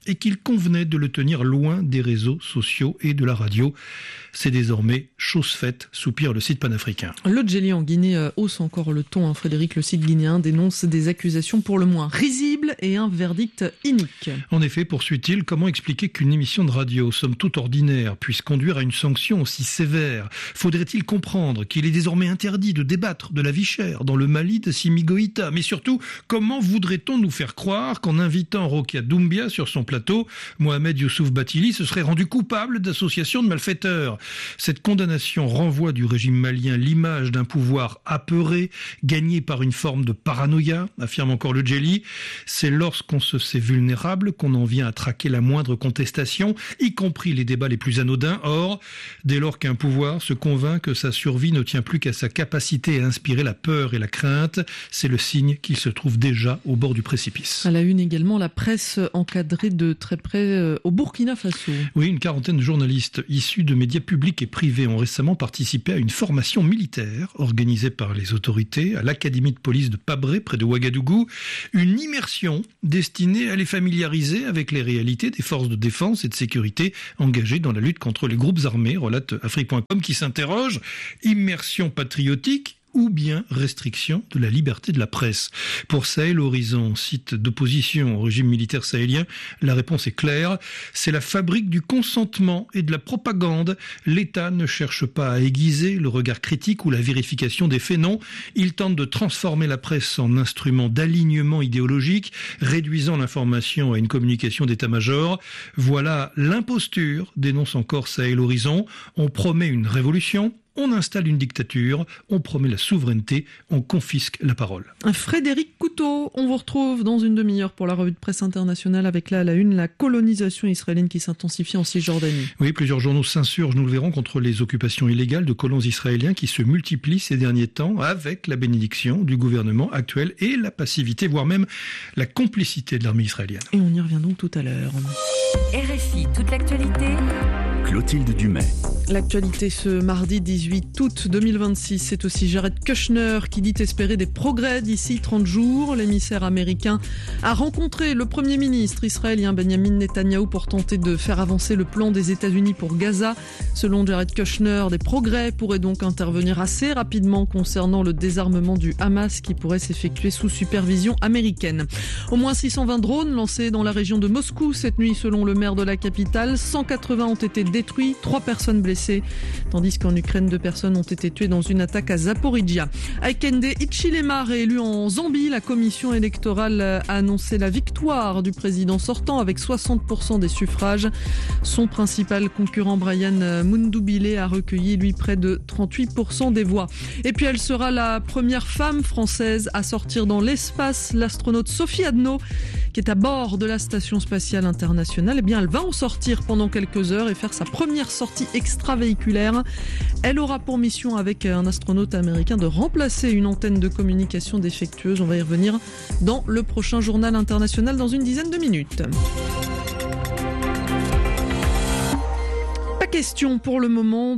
et qu'il convenait de le tenir loin des réseaux sociaux et de la radio. C'est désormais chose faite, soupire le site panafricain. Le Djeli en Guinée hausse encore le ton. Frédéric, le site guinéen dénonce des accusations pour le moins risibles et un verdict inique. En effet, poursuit-il, comment expliquer qu'une émission de radio, somme toute ordinaire, puisse conduire à une sanction aussi sévère ? Faudrait-il comprendre qu'il est désormais interdit de débattre de la vie chère dans le Mali d'Assimi Goïta ? Mais surtout, comment voudrait-on nous faire croire qu'en invitant Rokia Doumbia sur son plateau, Mohamed Youssouf Batili se serait rendu coupable d'association de malfaiteurs ? Cette condamnation renvoie du régime malien l'image d'un pouvoir apeuré, gagné par une forme de paranoïa, affirme encore le Djeli. C'est lorsqu'on se sait vulnérable qu'on en vient à traquer la moindre contestation, y compris les débats les plus anodins. Or, dès lors qu'un pouvoir se convainc que sa survie ne tient plus qu'à sa capacité à inspirer la peur et la crainte, c'est le signe qu'il se trouve déjà au bord du précipice. À la une également, la presse encadrée de très près au Burkina Faso. Oui, une quarantaine de journalistes issus de médias publics et privés ont récemment participé à une formation militaire organisée par les autorités à l'académie de police de Pabré, près de Ouagadougou. Une immersion destinée à les familiariser avec les réalités des forces de défense et de sécurité engagées dans la lutte contre les groupes armés, relate Afrique.com qui s'interroge. Immersion patriotique ou bien restriction de la liberté de la presse. Pour Sahel Horizon, site d'opposition au régime militaire sahélien, la réponse est claire. C'est la fabrique du consentement et de la propagande. L'État ne cherche pas à aiguiser le regard critique ou la vérification des faits, non. Il tente de transformer la presse en instrument d'alignement idéologique, réduisant l'information à une communication d'état-major. Voilà l'imposture, dénonce encore Sahel Horizon. On promet une révolution, on installe une dictature, on promet la souveraineté, on confisque la parole. Frédéric Couteau, on vous retrouve dans une demi-heure pour la revue de presse internationale avec là à la une la colonisation israélienne qui s'intensifie en Cisjordanie. Oui, plusieurs journaux s'insurgent, nous le verrons, contre les occupations illégales de colons israéliens qui se multiplient ces derniers temps avec la bénédiction du gouvernement actuel et la passivité, voire même la complicité de l'armée israélienne. Et on y revient donc tout à l'heure. RFI, toute l'actualité. Clotilde Dumais. L'actualité ce mardi 18 août 2026, c'est aussi Jared Kushner qui dit espérer des progrès d'ici 30 jours. L'émissaire américain a rencontré le Premier ministre israélien Benjamin Netanyahou pour tenter de faire avancer le plan des États-Unis pour Gaza. Selon Jared Kushner, des progrès pourraient donc intervenir assez rapidement concernant le désarmement du Hamas qui pourrait s'effectuer sous supervision américaine. Au moins 620 drones lancés dans la région de Moscou cette nuit selon le maire de la capitale. 180 ont été détruits, 3 personnes blessées, tandis qu'en Ukraine, 2 personnes ont été tuées dans une attaque à Zaporizhia. Hakainde Hichilema, réélu en Zambie, la commission électorale a annoncé la victoire du président sortant avec 60% des suffrages. Son principal concurrent Brian Mundubile a recueilli, lui, près de 38% des voix. Et puis elle sera la première femme française à sortir dans l'espace. L'astronaute Sophie Adno, qui est à bord de la Station Spatiale Internationale, eh bien elle va en sortir pendant quelques heures et faire sa première sortie extravéhiculaire. Elle aura pour mission avec un astronaute américain de remplacer une antenne de communication défectueuse. On va y revenir dans le prochain journal international dans une dizaine de minutes. Question pour le moment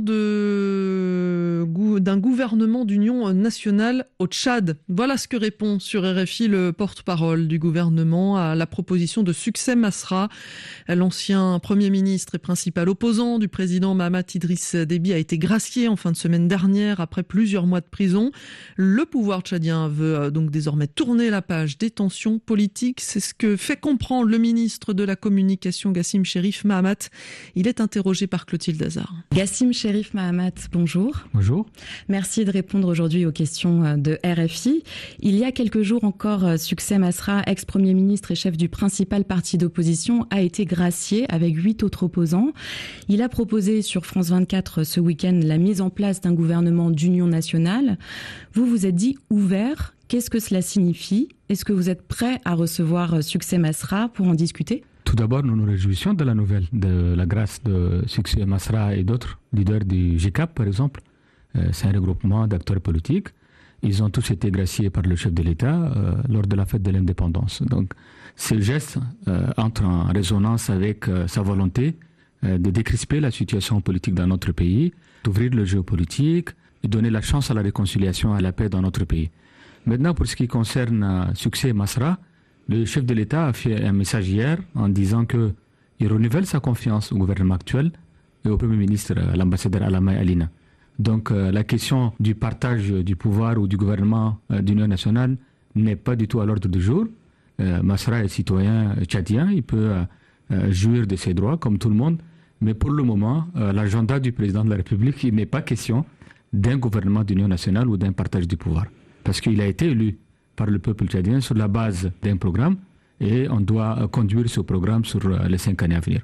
d'un gouvernement d'union nationale au Tchad. Voilà ce que répond sur RFI le porte-parole du gouvernement à la proposition de Succès Masra. L'ancien Premier ministre et principal opposant du président Mahamat Idriss Déby a été gracié en fin de semaine dernière après plusieurs mois de prison. Le pouvoir tchadien veut donc désormais tourner la page des tensions politiques. C'est ce que fait comprendre le ministre de la Communication Gassim Cherif Mahamat. Il est interrogé par Clotilde Dazar. Gassim Cherif Mahamat, bonjour. Bonjour. Merci de répondre aujourd'hui aux questions de RFI. Il y a quelques jours encore, Succès Masra, ex-premier ministre et chef du principal parti d'opposition, a été gracié avec 8 autres opposants. Il a proposé sur France 24 ce week-end la mise en place d'un gouvernement d'union nationale. Vous vous êtes dit ouvert. Qu'est-ce que cela signifie ? Est-ce que vous êtes prêt à recevoir Succès Masra pour en discuter ? Tout d'abord, nous nous réjouissons de la nouvelle, de la grâce de Succès Masra et d'autres leaders du GCAP, par exemple. C'est un regroupement d'acteurs politiques. Ils ont tous été graciés par le chef de l'État lors de la fête de l'indépendance. Donc, ce geste entre en résonance avec sa volonté de décrisper la situation politique dans notre pays, d'ouvrir le jeu politique et donner la chance à la réconciliation et à la paix dans notre pays. Maintenant, pour ce qui concerne Succès Masra, Le chef de l'État a fait un message hier en disant qu'il renouvelle sa confiance au gouvernement actuel et au Premier ministre, l'ambassadeur Alamay Alina. Donc la question du partage du pouvoir ou du gouvernement d'union nationale n'est pas du tout à l'ordre du jour. Masra est citoyen tchadien, il peut jouir de ses droits comme tout le monde. Mais pour le moment, l'agenda du président de la République, il n'est pas question d'un gouvernement d'union nationale ou d'un partage du pouvoir. Parce qu'il a été élu par le peuple tchadien sur la base d'un programme et on doit conduire ce programme sur les 5 années à venir.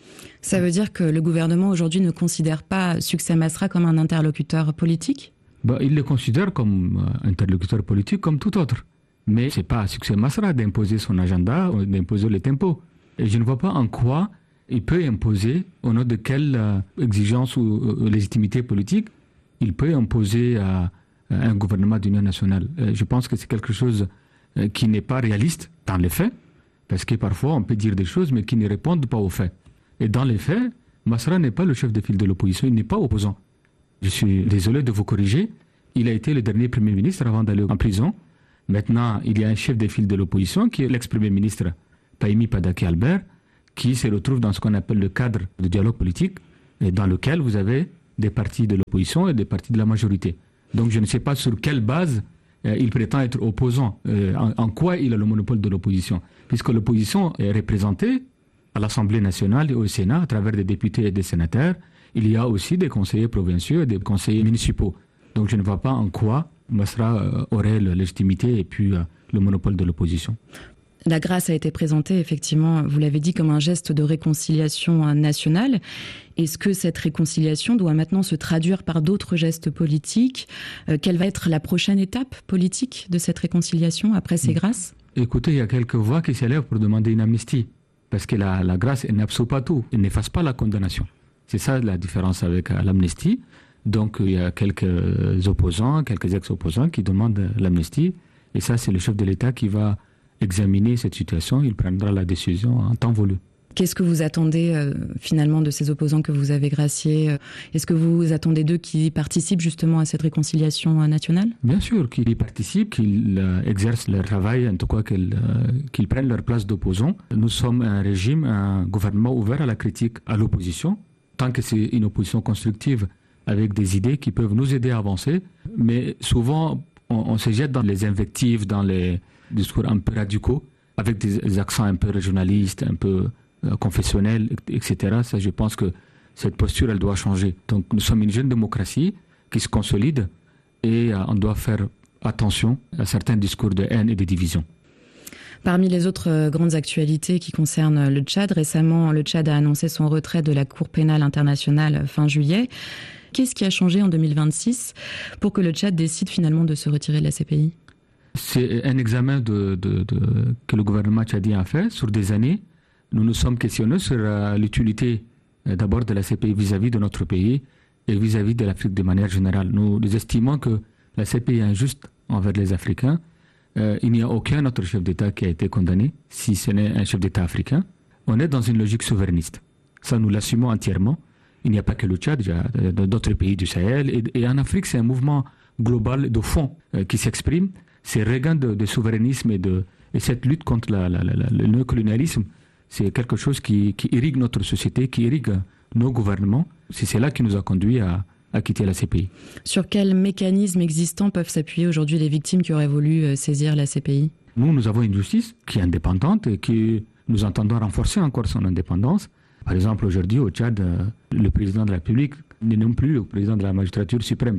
Ça veut dire que le gouvernement aujourd'hui ne considère pas Succès Masra comme un interlocuteur politique ? Il le considère comme interlocuteur politique comme tout autre. Mais ce n'est pas à Succès Masra d'imposer son agenda ou d'imposer les tempos. Et je ne vois pas en quoi il peut imposer, au nom de quelle exigence ou légitimité politique, il peut imposer à un gouvernement d'union nationale. Je pense que c'est quelque chose qui n'est pas réaliste dans les faits, parce que parfois on peut dire des choses mais qui ne répondent pas aux faits. Et dans les faits, Masra n'est pas le chef de file de l'opposition, il n'est pas opposant. Je suis désolé de vous corriger, il a été le dernier Premier ministre avant d'aller en prison. Maintenant, il y a un chef de file de l'opposition qui est l'ex-Premier ministre Pahimi Padaki Albert, qui se retrouve dans ce qu'on appelle le cadre de dialogue politique, et dans lequel vous avez des partis de l'opposition et des partis de la majorité. Donc je ne sais pas sur quelle base il prétend être opposant, en quoi il a le monopole de l'opposition, puisque l'opposition est représentée à l'Assemblée nationale et au Sénat à travers des députés et des sénateurs. Il y a aussi des conseillers provinciaux et des conseillers municipaux. Donc je ne vois pas en quoi Masra aurait la légitimité et puis le monopole de l'opposition. La grâce a été présentée, effectivement, vous l'avez dit, comme un geste de réconciliation nationale. Est-ce que cette réconciliation doit maintenant se traduire par d'autres gestes politiques ? Quelle va être la prochaine étape politique de cette réconciliation après ces grâces ? Écoutez, il y a quelques voix qui s'élèvent pour demander une amnistie. Parce que la grâce, elle n'absout pas tout. Elle n'efface pas la condamnation. C'est ça la différence avec l'amnistie. Donc il y a quelques opposants, quelques ex-opposants qui demandent l'amnistie. Et ça, c'est le chef de l'État qui va examiner cette situation, il prendra la décision en temps voulu. Qu'est-ce que vous attendez finalement de ces opposants que vous avez graciés ? Est-ce que vous attendez d'eux qu'ils participent justement à cette réconciliation nationale ? Bien sûr, qu'ils y participent, qu'ils exercent leur travail, en tout cas qu'ils prennent leur place d'opposants. Nous sommes un régime, un gouvernement ouvert à la critique, à l'opposition, tant que c'est une opposition constructive avec des idées qui peuvent nous aider à avancer. Mais souvent, on se jette dans les invectives, dans les discours un peu radicaux, avec des accents un peu régionalistes, un peu confessionnels, etc. Ça, je pense que cette posture, elle doit changer. Donc, nous sommes une jeune démocratie qui se consolide et on doit faire attention à certains discours de haine et de division. Parmi les autres grandes actualités qui concernent le Tchad, récemment, le Tchad a annoncé son retrait de la Cour pénale internationale fin juillet. Qu'est-ce qui a changé en 2026 pour que le Tchad décide finalement de se retirer de la CPI ? C'est un examen que le gouvernement tchadien a fait sur des années. Nous nous sommes questionnés sur l'utilité d'abord de la CPI vis-à-vis de notre pays et vis-à-vis de l'Afrique de manière générale. Nous estimons que la CPI est injuste envers les Africains. Il n'y a aucun autre chef d'État qui a été condamné, si ce n'est un chef d'État africain. On est dans une logique souverainiste. Ça, nous l'assumons entièrement. Il n'y a pas que le Tchad, il y a d'autres pays du Sahel. Et en Afrique, c'est un mouvement global de fond qui s'exprime. Ces regains de souverainisme et cette lutte contre le néocolonialisme, c'est quelque chose qui irrigue notre société, qui irrigue nos gouvernements. C'est cela qui nous a conduit à quitter la CPI. Sur quels mécanismes existants peuvent s'appuyer aujourd'hui les victimes qui auraient voulu saisir la CPI ? Nous avons une justice qui est indépendante et que nous entendons renforcer encore son indépendance. Par exemple, aujourd'hui, au Tchad, le président de la République n'est non plus le président de la magistrature suprême.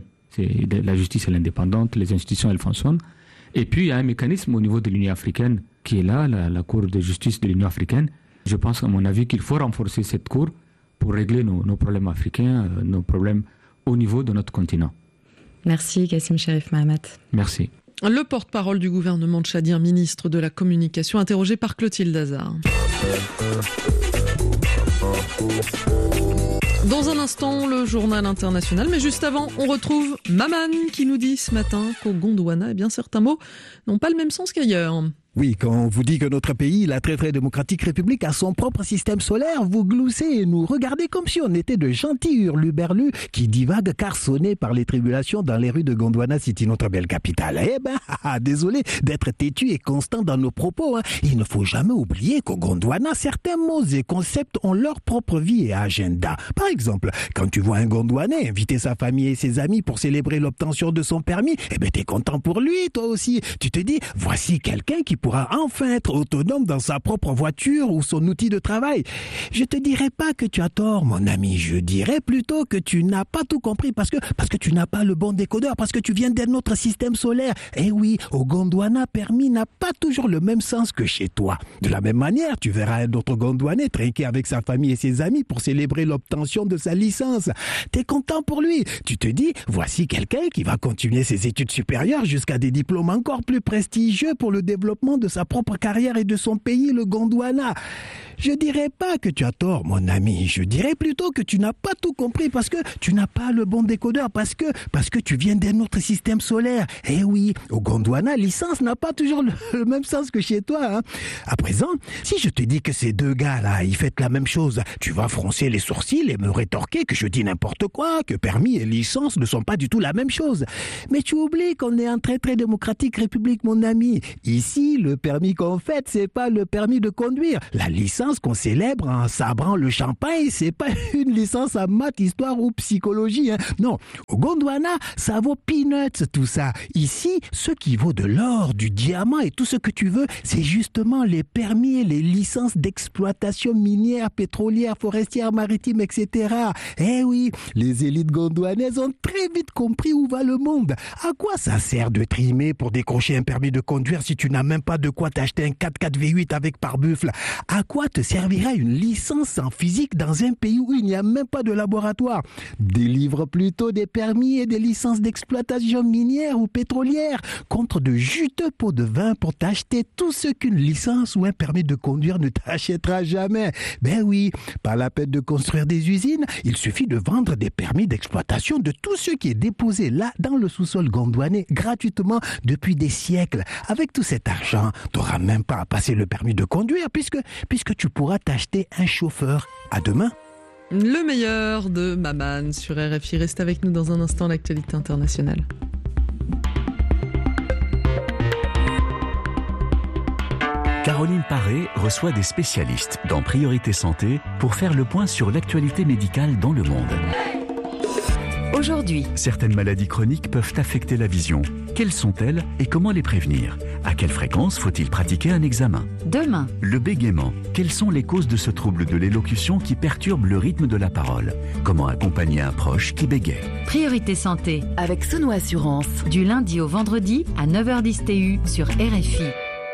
La justice est indépendante, les institutions, elles fonctionnent. Et puis, il y a un mécanisme au niveau de l'Union africaine qui est là, la Cour de justice de l'Union africaine. Je pense, à mon avis, qu'il faut renforcer cette Cour pour régler nos problèmes africains, nos problèmes au niveau de notre continent. Merci, Kassim Cherif Mahamat. Merci. Le porte-parole du gouvernement tchadien, ministre de la Communication, interrogé par Clotilde Hazard. Dans un instant, le journal international. Mais juste avant, on retrouve Maman qui nous dit ce matin qu'au Gondwana, certains mots n'ont pas le même sens qu'ailleurs. Oui, quand on vous dit que notre pays, la très démocratique République, a son propre système solaire, vous gloussez et nous regardez comme si on était de gentils hurluberlus qui divaguent carsonnés par les tribulations dans les rues de Gondwana City, notre belle capitale. Eh ben, désolé d'être têtu et constant dans nos propos. Il ne faut jamais oublier qu'au Gondwana, certains mots et concepts ont leur propre vie et agenda. Par exemple, quand tu vois un Gondwanais inviter sa famille et ses amis pour célébrer l'obtention de son permis, eh ben t'es content pour lui, toi aussi. Tu te dis, voici quelqu'un qui pourra enfin être autonome dans sa propre voiture ou son outil de travail. Je te dirais pas que tu as tort, mon ami. Je dirais plutôt que tu n'as pas tout compris parce que tu n'as pas le bon décodeur, parce que tu viens d'un autre système solaire. Eh oui, au Gondwana, permis n'a pas toujours le même sens que chez toi. De la même manière, tu verras un autre Gondwanais trinquer avec sa famille et ses amis pour célébrer l'obtention de sa licence. T'es content pour lui. Tu te dis, voici quelqu'un qui va continuer ses études supérieures jusqu'à des diplômes encore plus prestigieux pour le développement de sa propre carrière et de son pays, le Gondwana. Je dirais pas que tu as tort, mon ami. Je dirais plutôt que tu n'as pas tout compris parce que tu n'as pas le bon décodeur, parce que tu viens d'un autre système solaire. Eh oui, au Gondwana, licence n'a pas toujours le même sens que chez toi. À présent, si je te dis que ces deux gars-là, ils font la même chose, tu vas froncer les sourcils et me rétorquer que je dis n'importe quoi, que permis et licence ne sont pas du tout la même chose. Mais tu oublies qu'on est en très démocratique République, mon ami. Ici, le permis qu'on fait, c'est pas le permis de conduire. La licence qu'on célèbre en sabrant le champagne, c'est pas une licence en maths, histoire ou psychologie. Non, au Gondwana, ça vaut peanuts tout ça. Ici, ce qui vaut de l'or, du diamant et tout ce que tu veux, c'est justement les permis et les licences d'exploitation minière, pétrolière, forestière, maritime, etc. Eh oui, les élites gondwanaises ont très vite compris où va le monde. À quoi ça sert de trimer pour décrocher un permis de conduire si tu n'as même pas de quoi t'acheter un 4x4 V8 avec pare-buffle? À quoi te servira une licence en physique dans un pays où il n'y a même pas de laboratoire? Délivre plutôt des permis et des licences d'exploitation minière ou pétrolière contre de juteux pots de vin pour t'acheter tout ce qu'une licence ou un permis de conduire ne t'achètera jamais. Ben oui, pas la peine de construire des usines, il suffit de vendre des permis d'exploitation de tout ce qui est déposé là dans le sous-sol gondwanais gratuitement depuis des siècles. Avec tout cet argent, tu n'auras même pas à passer le permis de conduire puisque tu pourras t'acheter un chauffeur. À demain. Le meilleur de Maman sur RFI. Reste avec nous dans un instant, l'actualité internationale. Caroline Paré reçoit des spécialistes dans Priorité Santé pour faire le point sur l'actualité médicale dans le monde. Aujourd'hui, certaines maladies chroniques peuvent affecter la vision. Quelles sont-elles et comment les prévenir? À quelle fréquence faut-il pratiquer un examen? Demain, le bégaiement. Quelles sont les causes de ce trouble de l'élocution qui perturbe le rythme de la parole? Comment accompagner un proche qui bégaie? Priorité Santé avec Sono Assurance, du lundi au vendredi à 9h10 TU sur RFI.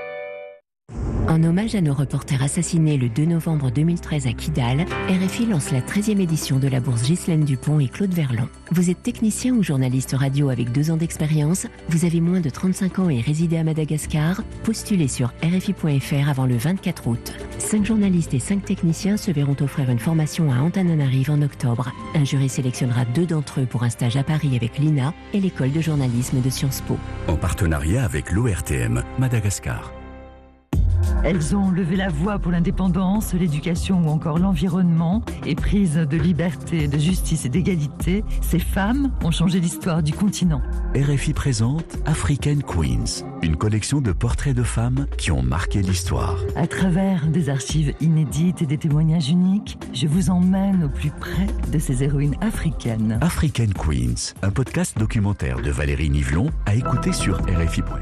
En hommage à nos reporters assassinés le 2 novembre 2013 à Kidal, RFI lance la 13e édition de la bourse Ghislaine Dupont et Claude Verlon. Vous êtes technicien ou journaliste radio avec 2 ans d'expérience, vous avez moins de 35 ans et résidez à Madagascar, postulez sur RFI.fr avant le 24 août. 5 journalistes et 5 techniciens se verront offrir une formation à Antananarive en octobre. Un jury sélectionnera 2 d'entre eux pour un stage à Paris avec l'INA et l'école de journalisme de Sciences Po. En partenariat avec l'ORTM Madagascar. Elles ont levé la voix pour l'indépendance, l'éducation ou encore l'environnement. Éprises de liberté, de justice et d'égalité, ces femmes ont changé l'histoire du continent. RFI présente African Queens, une collection de portraits de femmes qui ont marqué l'histoire. À travers des archives inédites et des témoignages uniques, je vous emmène au plus près de ces héroïnes africaines. African Queens, un podcast documentaire de Valérie Nivelon à écouter sur RFI.fr.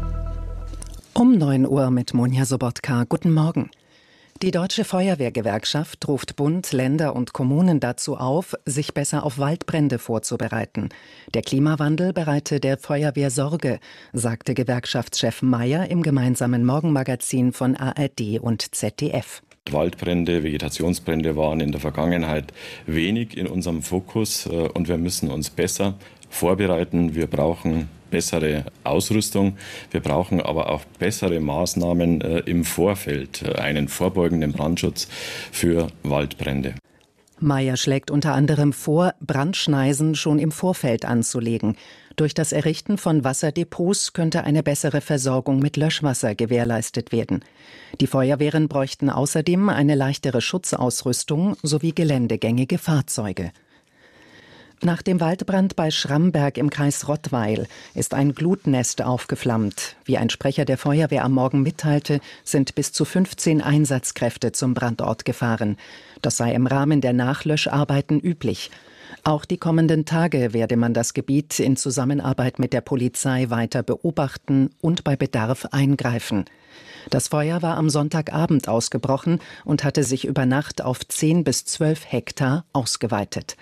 Um 9 Uhr mit Monja Sobotka. Guten Morgen. Die Deutsche Feuerwehrgewerkschaft ruft Bund, Länder und Kommunen dazu auf, sich besser auf Waldbrände vorzubereiten. Der Klimawandel bereite der Feuerwehr Sorge, sagte Gewerkschaftschef Mayer im gemeinsamen Morgenmagazin von ARD und ZDF. Waldbrände, Vegetationsbrände waren in der Vergangenheit wenig in unserem Fokus und wir müssen uns besser vorbereiten. Wir brauchen bessere Ausrüstung. Wir brauchen aber auch bessere Maßnahmen im Vorfeld, einen vorbeugenden Brandschutz für Waldbrände. Mayer schlägt unter anderem vor, Brandschneisen schon im Vorfeld anzulegen. Durch das Errichten von Wasserdepots könnte eine bessere Versorgung mit Löschwasser gewährleistet werden. Die Feuerwehren bräuchten außerdem eine leichtere Schutzausrüstung sowie geländegängige Fahrzeuge. Nach dem Waldbrand bei Schramberg im Kreis Rottweil ist ein Glutnest aufgeflammt. Wie ein Sprecher der Feuerwehr am Morgen mitteilte, sind bis zu 15 Einsatzkräfte zum Brandort gefahren. Das sei im Rahmen der Nachlöscharbeiten üblich. Auch die kommenden Tage werde man das Gebiet in Zusammenarbeit mit der Polizei weiter beobachten und bei Bedarf eingreifen. Das Feuer war am Sonntagabend ausgebrochen und hatte sich über Nacht auf 10 bis 12 Hektar ausgeweitet.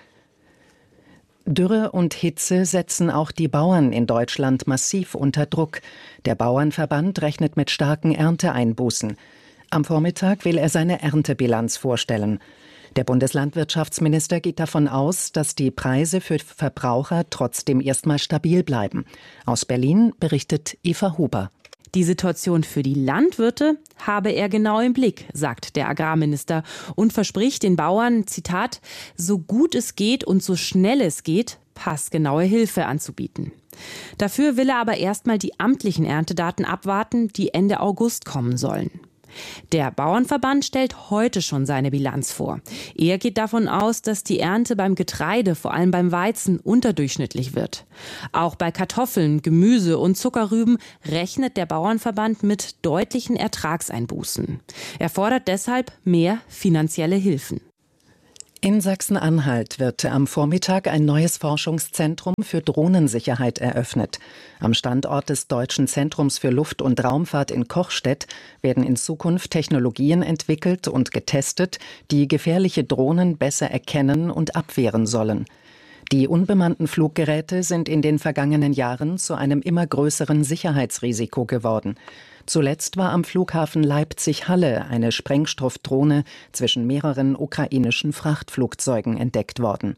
Dürre und Hitze setzen auch die Bauern in Deutschland massiv unter Druck. Der Bauernverband rechnet mit starken Ernteeinbußen. Am Vormittag will er seine Erntebilanz vorstellen. Der Bundeslandwirtschaftsminister geht davon aus, dass die Preise für Verbraucher trotzdem erstmal stabil bleiben. Aus Berlin berichtet Eva Huber. Die Situation für die Landwirte habe er genau im Blick, sagt der Agrarminister und verspricht den Bauern, Zitat, so gut es geht und so schnell es geht, passgenaue Hilfe anzubieten. Dafür will er aber erstmal die amtlichen Erntedaten abwarten, die Ende August kommen sollen. Der Bauernverband stellt heute schon seine Bilanz vor. Er geht davon aus, dass die Ernte beim Getreide, vor allem beim Weizen, unterdurchschnittlich wird. Auch bei Kartoffeln, Gemüse und Zuckerrüben rechnet der Bauernverband mit deutlichen Ertragseinbußen. Er fordert deshalb mehr finanzielle Hilfen. In Sachsen-Anhalt wird am Vormittag ein neues Forschungszentrum für Drohnensicherheit eröffnet. Am Standort des Deutschen Zentrums für Luft- und Raumfahrt in Kochstedt werden in Zukunft Technologien entwickelt und getestet, die gefährliche Drohnen besser erkennen und abwehren sollen. Die unbemannten Fluggeräte sind in den vergangenen Jahren zu einem immer größeren Sicherheitsrisiko geworden. Zuletzt war am Flughafen Leipzig-Halle eine Sprengstoffdrohne zwischen mehreren ukrainischen Frachtflugzeugen entdeckt worden.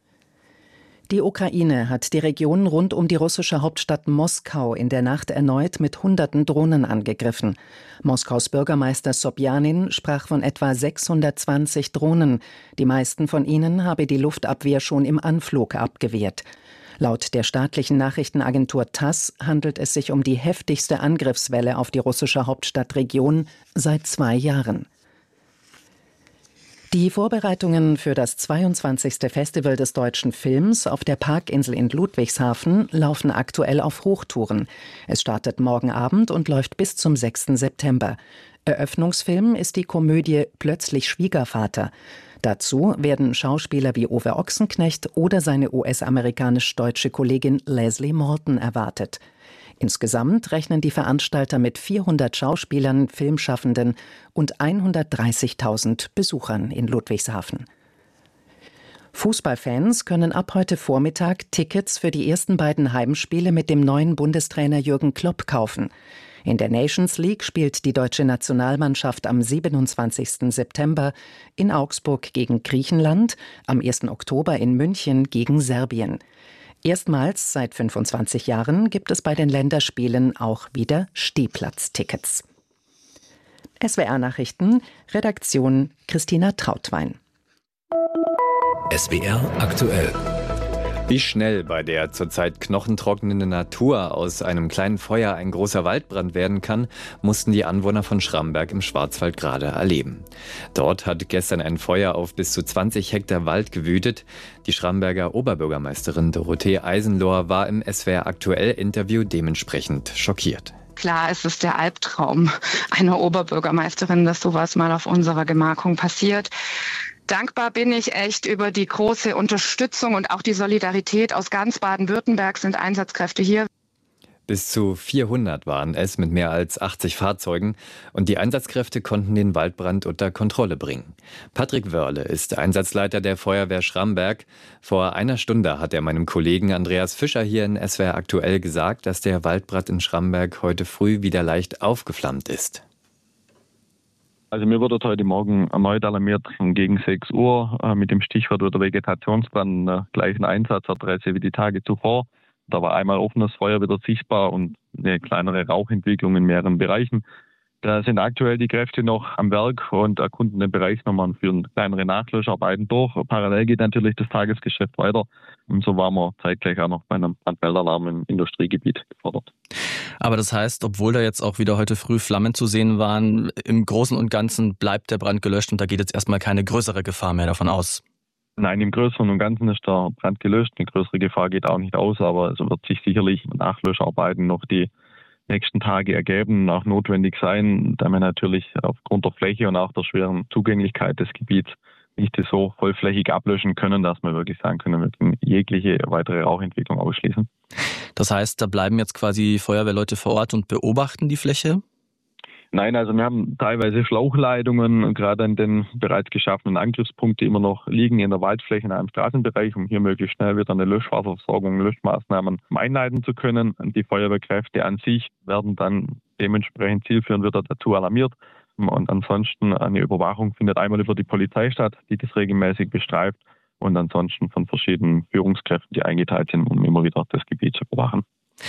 Die Ukraine hat die Region rund um die russische Hauptstadt Moskau in der Nacht erneut mit Hunderten Drohnen angegriffen. Moskaus Bürgermeister Sobjanin sprach von etwa 620 Drohnen. Die meisten von ihnen habe die Luftabwehr schon im Anflug abgewehrt. Laut der staatlichen Nachrichtenagentur TASS handelt es sich um die heftigste Angriffswelle auf die russische Hauptstadtregion seit 2 Jahren. Die Vorbereitungen für das 22. Festival des deutschen Films auf der Parkinsel in Ludwigshafen laufen aktuell auf Hochtouren. Es startet morgen Abend und läuft bis zum 6. September. Eröffnungsfilm ist die Komödie Plötzlich Schwiegervater. Dazu werden Schauspieler wie Uwe Ochsenknecht oder seine US-amerikanisch-deutsche Kollegin Leslie Morton erwartet. Insgesamt rechnen die Veranstalter mit 400 Schauspielern, Filmschaffenden und 130.000 Besuchern in Ludwigshafen. Fußballfans können ab heute Vormittag Tickets für die ersten beiden Heimspiele mit dem neuen Bundestrainer Jürgen Klopp kaufen. In der Nations League spielt die deutsche Nationalmannschaft am 27. September in Augsburg gegen Griechenland, am 1. Oktober in München gegen Serbien. Erstmals seit 25 Jahren gibt es bei den Länderspielen auch wieder Stehplatztickets. SWR Nachrichten, Redaktion Christina Trautwein. SWR aktuell. Wie schnell bei der zurzeit knochentrocknenden Natur aus einem kleinen Feuer ein großer Waldbrand werden kann, mussten die Anwohner von Schramberg im Schwarzwald gerade erleben. Dort hat gestern ein Feuer auf bis zu 20 Hektar Wald gewütet. Die Schramberger Oberbürgermeisterin Dorothee Eisenlohr war im SWR aktuell Interview dementsprechend schockiert. Klar, es ist der Albtraum einer Oberbürgermeisterin, dass sowas mal auf unserer Gemarkung passiert. Dankbar bin ich echt über die große Unterstützung und auch die Solidarität aus ganz Baden-Württemberg sind Einsatzkräfte hier. Bis zu 400 waren es mit mehr als 80 Fahrzeugen und die Einsatzkräfte konnten den Waldbrand unter Kontrolle bringen. Patrick Wörle ist Einsatzleiter der Feuerwehr Schramberg. Vor einer Stunde hat er meinem Kollegen Andreas Fischer hier in SWR aktuell gesagt, dass der Waldbrand in Schramberg heute früh wieder leicht aufgeflammt ist. Also mir wurde heute Morgen erneut alarmiert gegen 6 Uhr mit dem Stichwort wieder Vegetationsbrand, gleichen Einsatzadresse wie die Tage zuvor. Da war einmal offenes Feuer wieder sichtbar und eine kleinere Rauchentwicklung in mehreren Bereichen. Da sind aktuell die Kräfte noch am Werk und erkunden den Bereich nochmal und führen kleinere Nachlöscharbeiten durch. Parallel geht natürlich das Tagesgeschäft weiter. Und so waren wir zeitgleich auch noch bei einem Brandmeldalarm im Industriegebiet gefordert. Aber das heißt, obwohl da jetzt auch wieder heute früh Flammen zu sehen waren, im Großen und Ganzen bleibt der Brand gelöscht und da geht jetzt erstmal keine größere Gefahr mehr davon aus. Nein, im Größeren und Ganzen ist der Brand gelöscht. Eine größere Gefahr geht auch nicht aus, aber es wird sich sicherlich Nachlöscharbeiten noch die nächsten Tage ergeben, auch notwendig sein, da wir natürlich aufgrund der Fläche und auch der schweren Zugänglichkeit des Gebiets nicht so vollflächig ablöschen können, dass wir wirklich sagen können, wir können jegliche weitere Rauchentwicklung ausschließen. Das heißt, da bleiben jetzt quasi Feuerwehrleute vor Ort und beobachten die Fläche? Nein, also wir haben teilweise Schlauchleitungen, gerade an den bereits geschaffenen Angriffspunkten immer noch liegen in der Waldfläche in einem Straßenbereich, um hier möglichst schnell wieder eine Löschwasserversorgung, Löschmaßnahmen einleiten zu können. Und die Feuerwehrkräfte an sich werden dann dementsprechend zielführend wieder dazu alarmiert. Und ansonsten eine Überwachung findet einmal über die Polizei statt, die das regelmäßig bestreift, und ansonsten von verschiedenen Führungskräften, die eingeteilt sind, um immer wieder das Gebiet zu überwachen.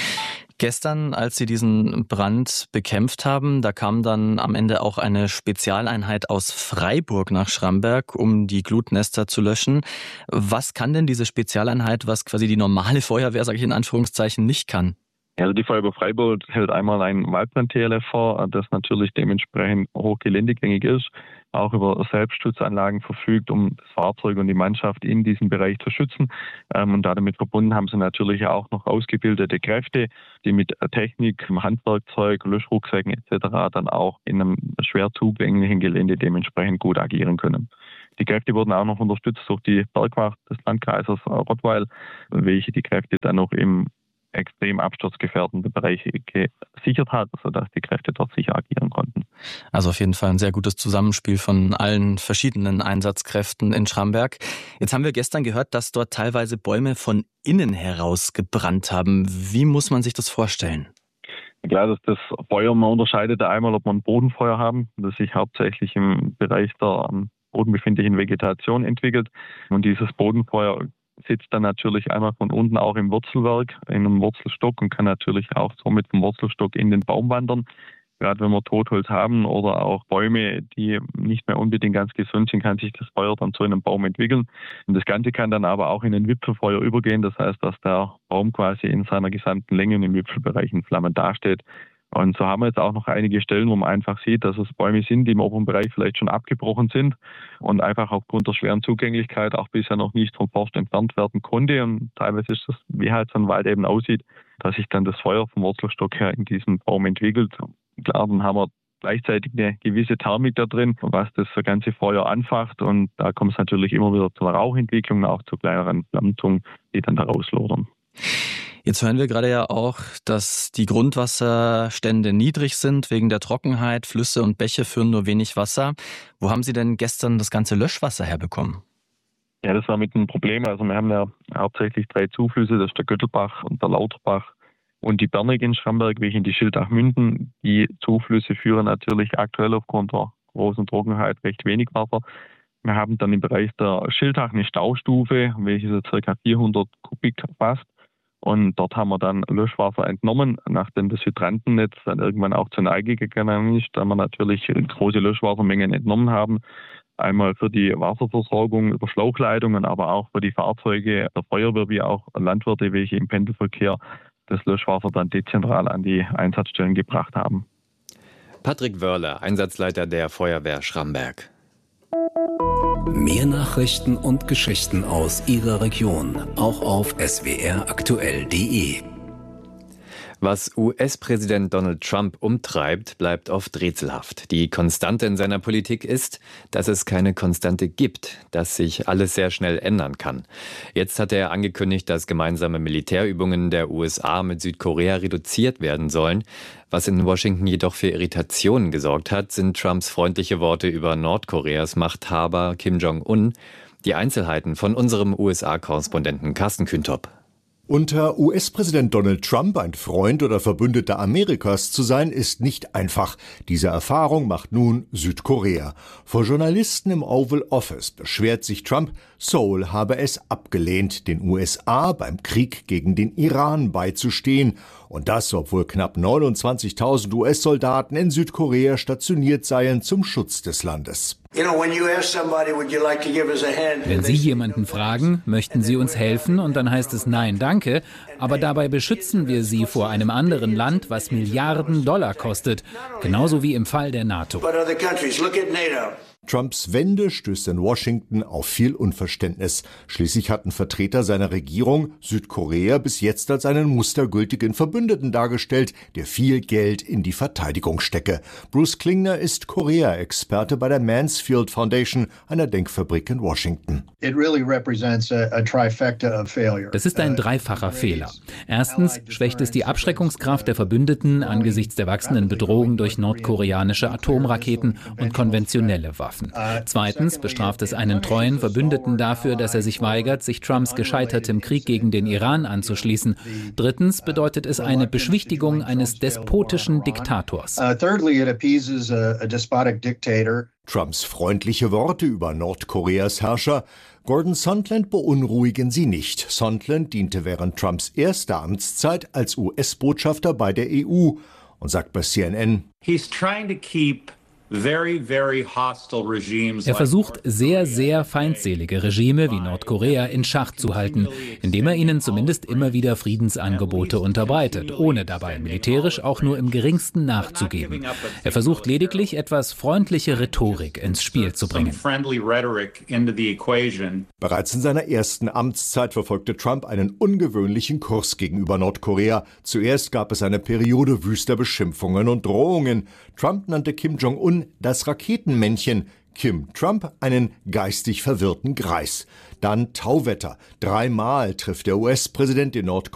Gestern, als Sie diesen Brand bekämpft haben, da kam dann am Ende auch eine Spezialeinheit aus Freiburg nach Schramberg, um die Glutnester zu löschen. Was kann denn diese Spezialeinheit, was quasi die normale Feuerwehr, sage ich in Anführungszeichen, nicht kann? Also die Feuerwehr Freiburg hält einmal ein Waldbrand-TLF vor, das natürlich dementsprechend hochgeländegängig ist, auch über Selbstschutzanlagen verfügt, um das Fahrzeug und die Mannschaft in diesem Bereich zu schützen. Und damit verbunden haben sie natürlich auch noch ausgebildete Kräfte, die mit Technik, Handwerkzeug, Löschrucksäcken etc. dann auch in einem schwer zugänglichen Gelände dementsprechend gut agieren können. Die Kräfte wurden auch noch unterstützt durch die Bergwacht des Landkreises Rottweil, welche die Kräfte dann noch im extrem absturzgefährdende Bereiche gesichert hat, sodass die Kräfte dort sicher agieren konnten. Also auf jeden Fall ein sehr gutes Zusammenspiel von allen verschiedenen Einsatzkräften in Schramberg. Jetzt haben wir gestern gehört, dass dort teilweise Bäume von innen heraus gebrannt haben. Wie muss man sich das vorstellen? Klar, dass das Feuer, man unterscheidet da einmal, ob man ein Bodenfeuer haben, das sich hauptsächlich im Bereich der am Boden befindlichen Vegetation entwickelt. Und dieses Bodenfeuer sitzt dann natürlich einmal von unten auch im Wurzelwerk, in einem Wurzelstock, und kann natürlich auch somit vom Wurzelstock in den Baum wandern. Gerade wenn wir Totholz haben oder auch Bäume, die nicht mehr unbedingt ganz gesund sind, kann sich das Feuer dann zu einem Baum entwickeln. Und das Ganze kann dann aber auch in ein Wipfelfeuer übergehen. Das heißt, dass der Baum quasi in seiner gesamten Länge und im Wipfelbereich in Flammen dasteht. Und so haben wir jetzt auch noch einige Stellen, wo man einfach sieht, dass es Bäume sind, die im oberen Bereich vielleicht schon abgebrochen sind und einfach aufgrund der schweren Zugänglichkeit auch bisher noch nicht vom Forst entfernt werden konnte. Und teilweise ist das, wie halt so ein Wald eben aussieht, dass sich dann das Feuer vom Wurzelstock her in diesem Baum entwickelt. Klar, dann haben wir gleichzeitig eine gewisse Thermik da drin, was das ganze Feuer anfacht. Und da kommt es natürlich immer wieder zur Rauchentwicklung, auch zu kleineren Flammzungen, die dann da rauslodern. Jetzt hören wir gerade ja auch, dass die Grundwasserstände niedrig sind wegen der Trockenheit. Flüsse und Bäche führen nur wenig Wasser. Wo haben Sie denn gestern das ganze Löschwasser herbekommen? Ja, das war mit einem Problem. Also wir haben ja hauptsächlich 3 Zuflüsse, das ist der Göttelbach und der Lauterbach und die Bernig in Schramberg, welche in die Schiltach münden. Die Zuflüsse führen natürlich aktuell aufgrund der großen Trockenheit recht wenig Wasser. Wir haben dann im Bereich der Schiltach eine Staustufe, welche so ca. 400 Kubik fasst. Und dort haben wir dann Löschwasser entnommen, nachdem das Hydrantennetz dann irgendwann auch zur Neige gegangen ist, da wir natürlich große Löschwassermengen entnommen haben. Einmal für die Wasserversorgung über Schlauchleitungen, aber auch für die Fahrzeuge der Feuerwehr wie auch Landwirte, welche im Pendelverkehr das Löschwasser dann dezentral an die Einsatzstellen gebracht haben. Patrick Wörle, Einsatzleiter der Feuerwehr Schramberg. Mehr Nachrichten und Geschichten aus Ihrer Region, auch auf swraktuell.de. Was US-Präsident Donald Trump umtreibt, bleibt oft rätselhaft. Die Konstante in seiner Politik ist, dass es keine Konstante gibt, dass sich alles sehr schnell ändern kann. Jetzt hat er angekündigt, dass gemeinsame Militärübungen der USA mit Südkorea reduziert werden sollen. Was in Washington jedoch für Irritationen gesorgt hat, sind Trumps freundliche Worte über Nordkoreas Machthaber Kim Jong-un. Die Einzelheiten von unserem USA-Korrespondenten Carsten Kühntop. Unter US-Präsident Donald Trump ein Freund oder Verbündeter Amerikas zu sein, ist nicht einfach. Diese Erfahrung macht nun Südkorea. Vor Journalisten im Oval Office beschwert sich Trump, Seoul habe es abgelehnt, den USA beim Krieg gegen den Iran beizustehen. Und das, obwohl knapp 29.000 US-Soldaten in Südkorea stationiert seien zum Schutz des Landes. Wenn Sie jemanden fragen, möchten Sie uns helfen, und dann heißt es nein, danke, aber dabei beschützen wir Sie vor einem anderen Land, was Milliarden Dollar kostet, genauso wie im Fall der NATO. Trumps Wende stößt in Washington auf viel Unverständnis. Schließlich hatten Vertreter seiner Regierung Südkorea bis jetzt als einen mustergültigen Verbündeten dargestellt, der viel Geld in die Verteidigung stecke. Bruce Klingner ist Korea-Experte bei der Mansfield Foundation, einer Denkfabrik in Washington. Das ist ein dreifacher Fehler. Erstens schwächt es die Abschreckungskraft der Verbündeten angesichts der wachsenden Bedrohung durch nordkoreanische Atomraketen und konventionelle Waffen. Zweitens bestraft es einen treuen Verbündeten dafür, dass er sich weigert, sich Trumps gescheitertem Krieg gegen den Iran anzuschließen. Drittens bedeutet es eine Beschwichtigung eines despotischen Diktators. Trumps freundliche Worte über Nordkoreas Herrscher Gordon Sondland beunruhigen sie nicht. Sondland diente während Trumps erster Amtszeit als US-Botschafter bei der EU und sagt bei CNN: Er versucht, sehr, sehr feindselige Regime wie Nordkorea in Schach zu halten, indem er ihnen zumindest immer wieder Friedensangebote unterbreitet, ohne dabei militärisch auch nur im geringsten nachzugeben. Er versucht lediglich, etwas freundliche Rhetorik ins Spiel zu bringen. Bereits in seiner ersten Amtszeit verfolgte Trump einen ungewöhnlichen Kurs gegenüber Nordkorea. Zuerst gab es eine Periode wüster Beschimpfungen und Drohungen. Trump nannte Kim Jong-un das Raketenmännchen, Kim Trump einen geistig verwirrten Greis. Dann Tauwetter. 3-mal trifft der US-Präsident den Nordkorea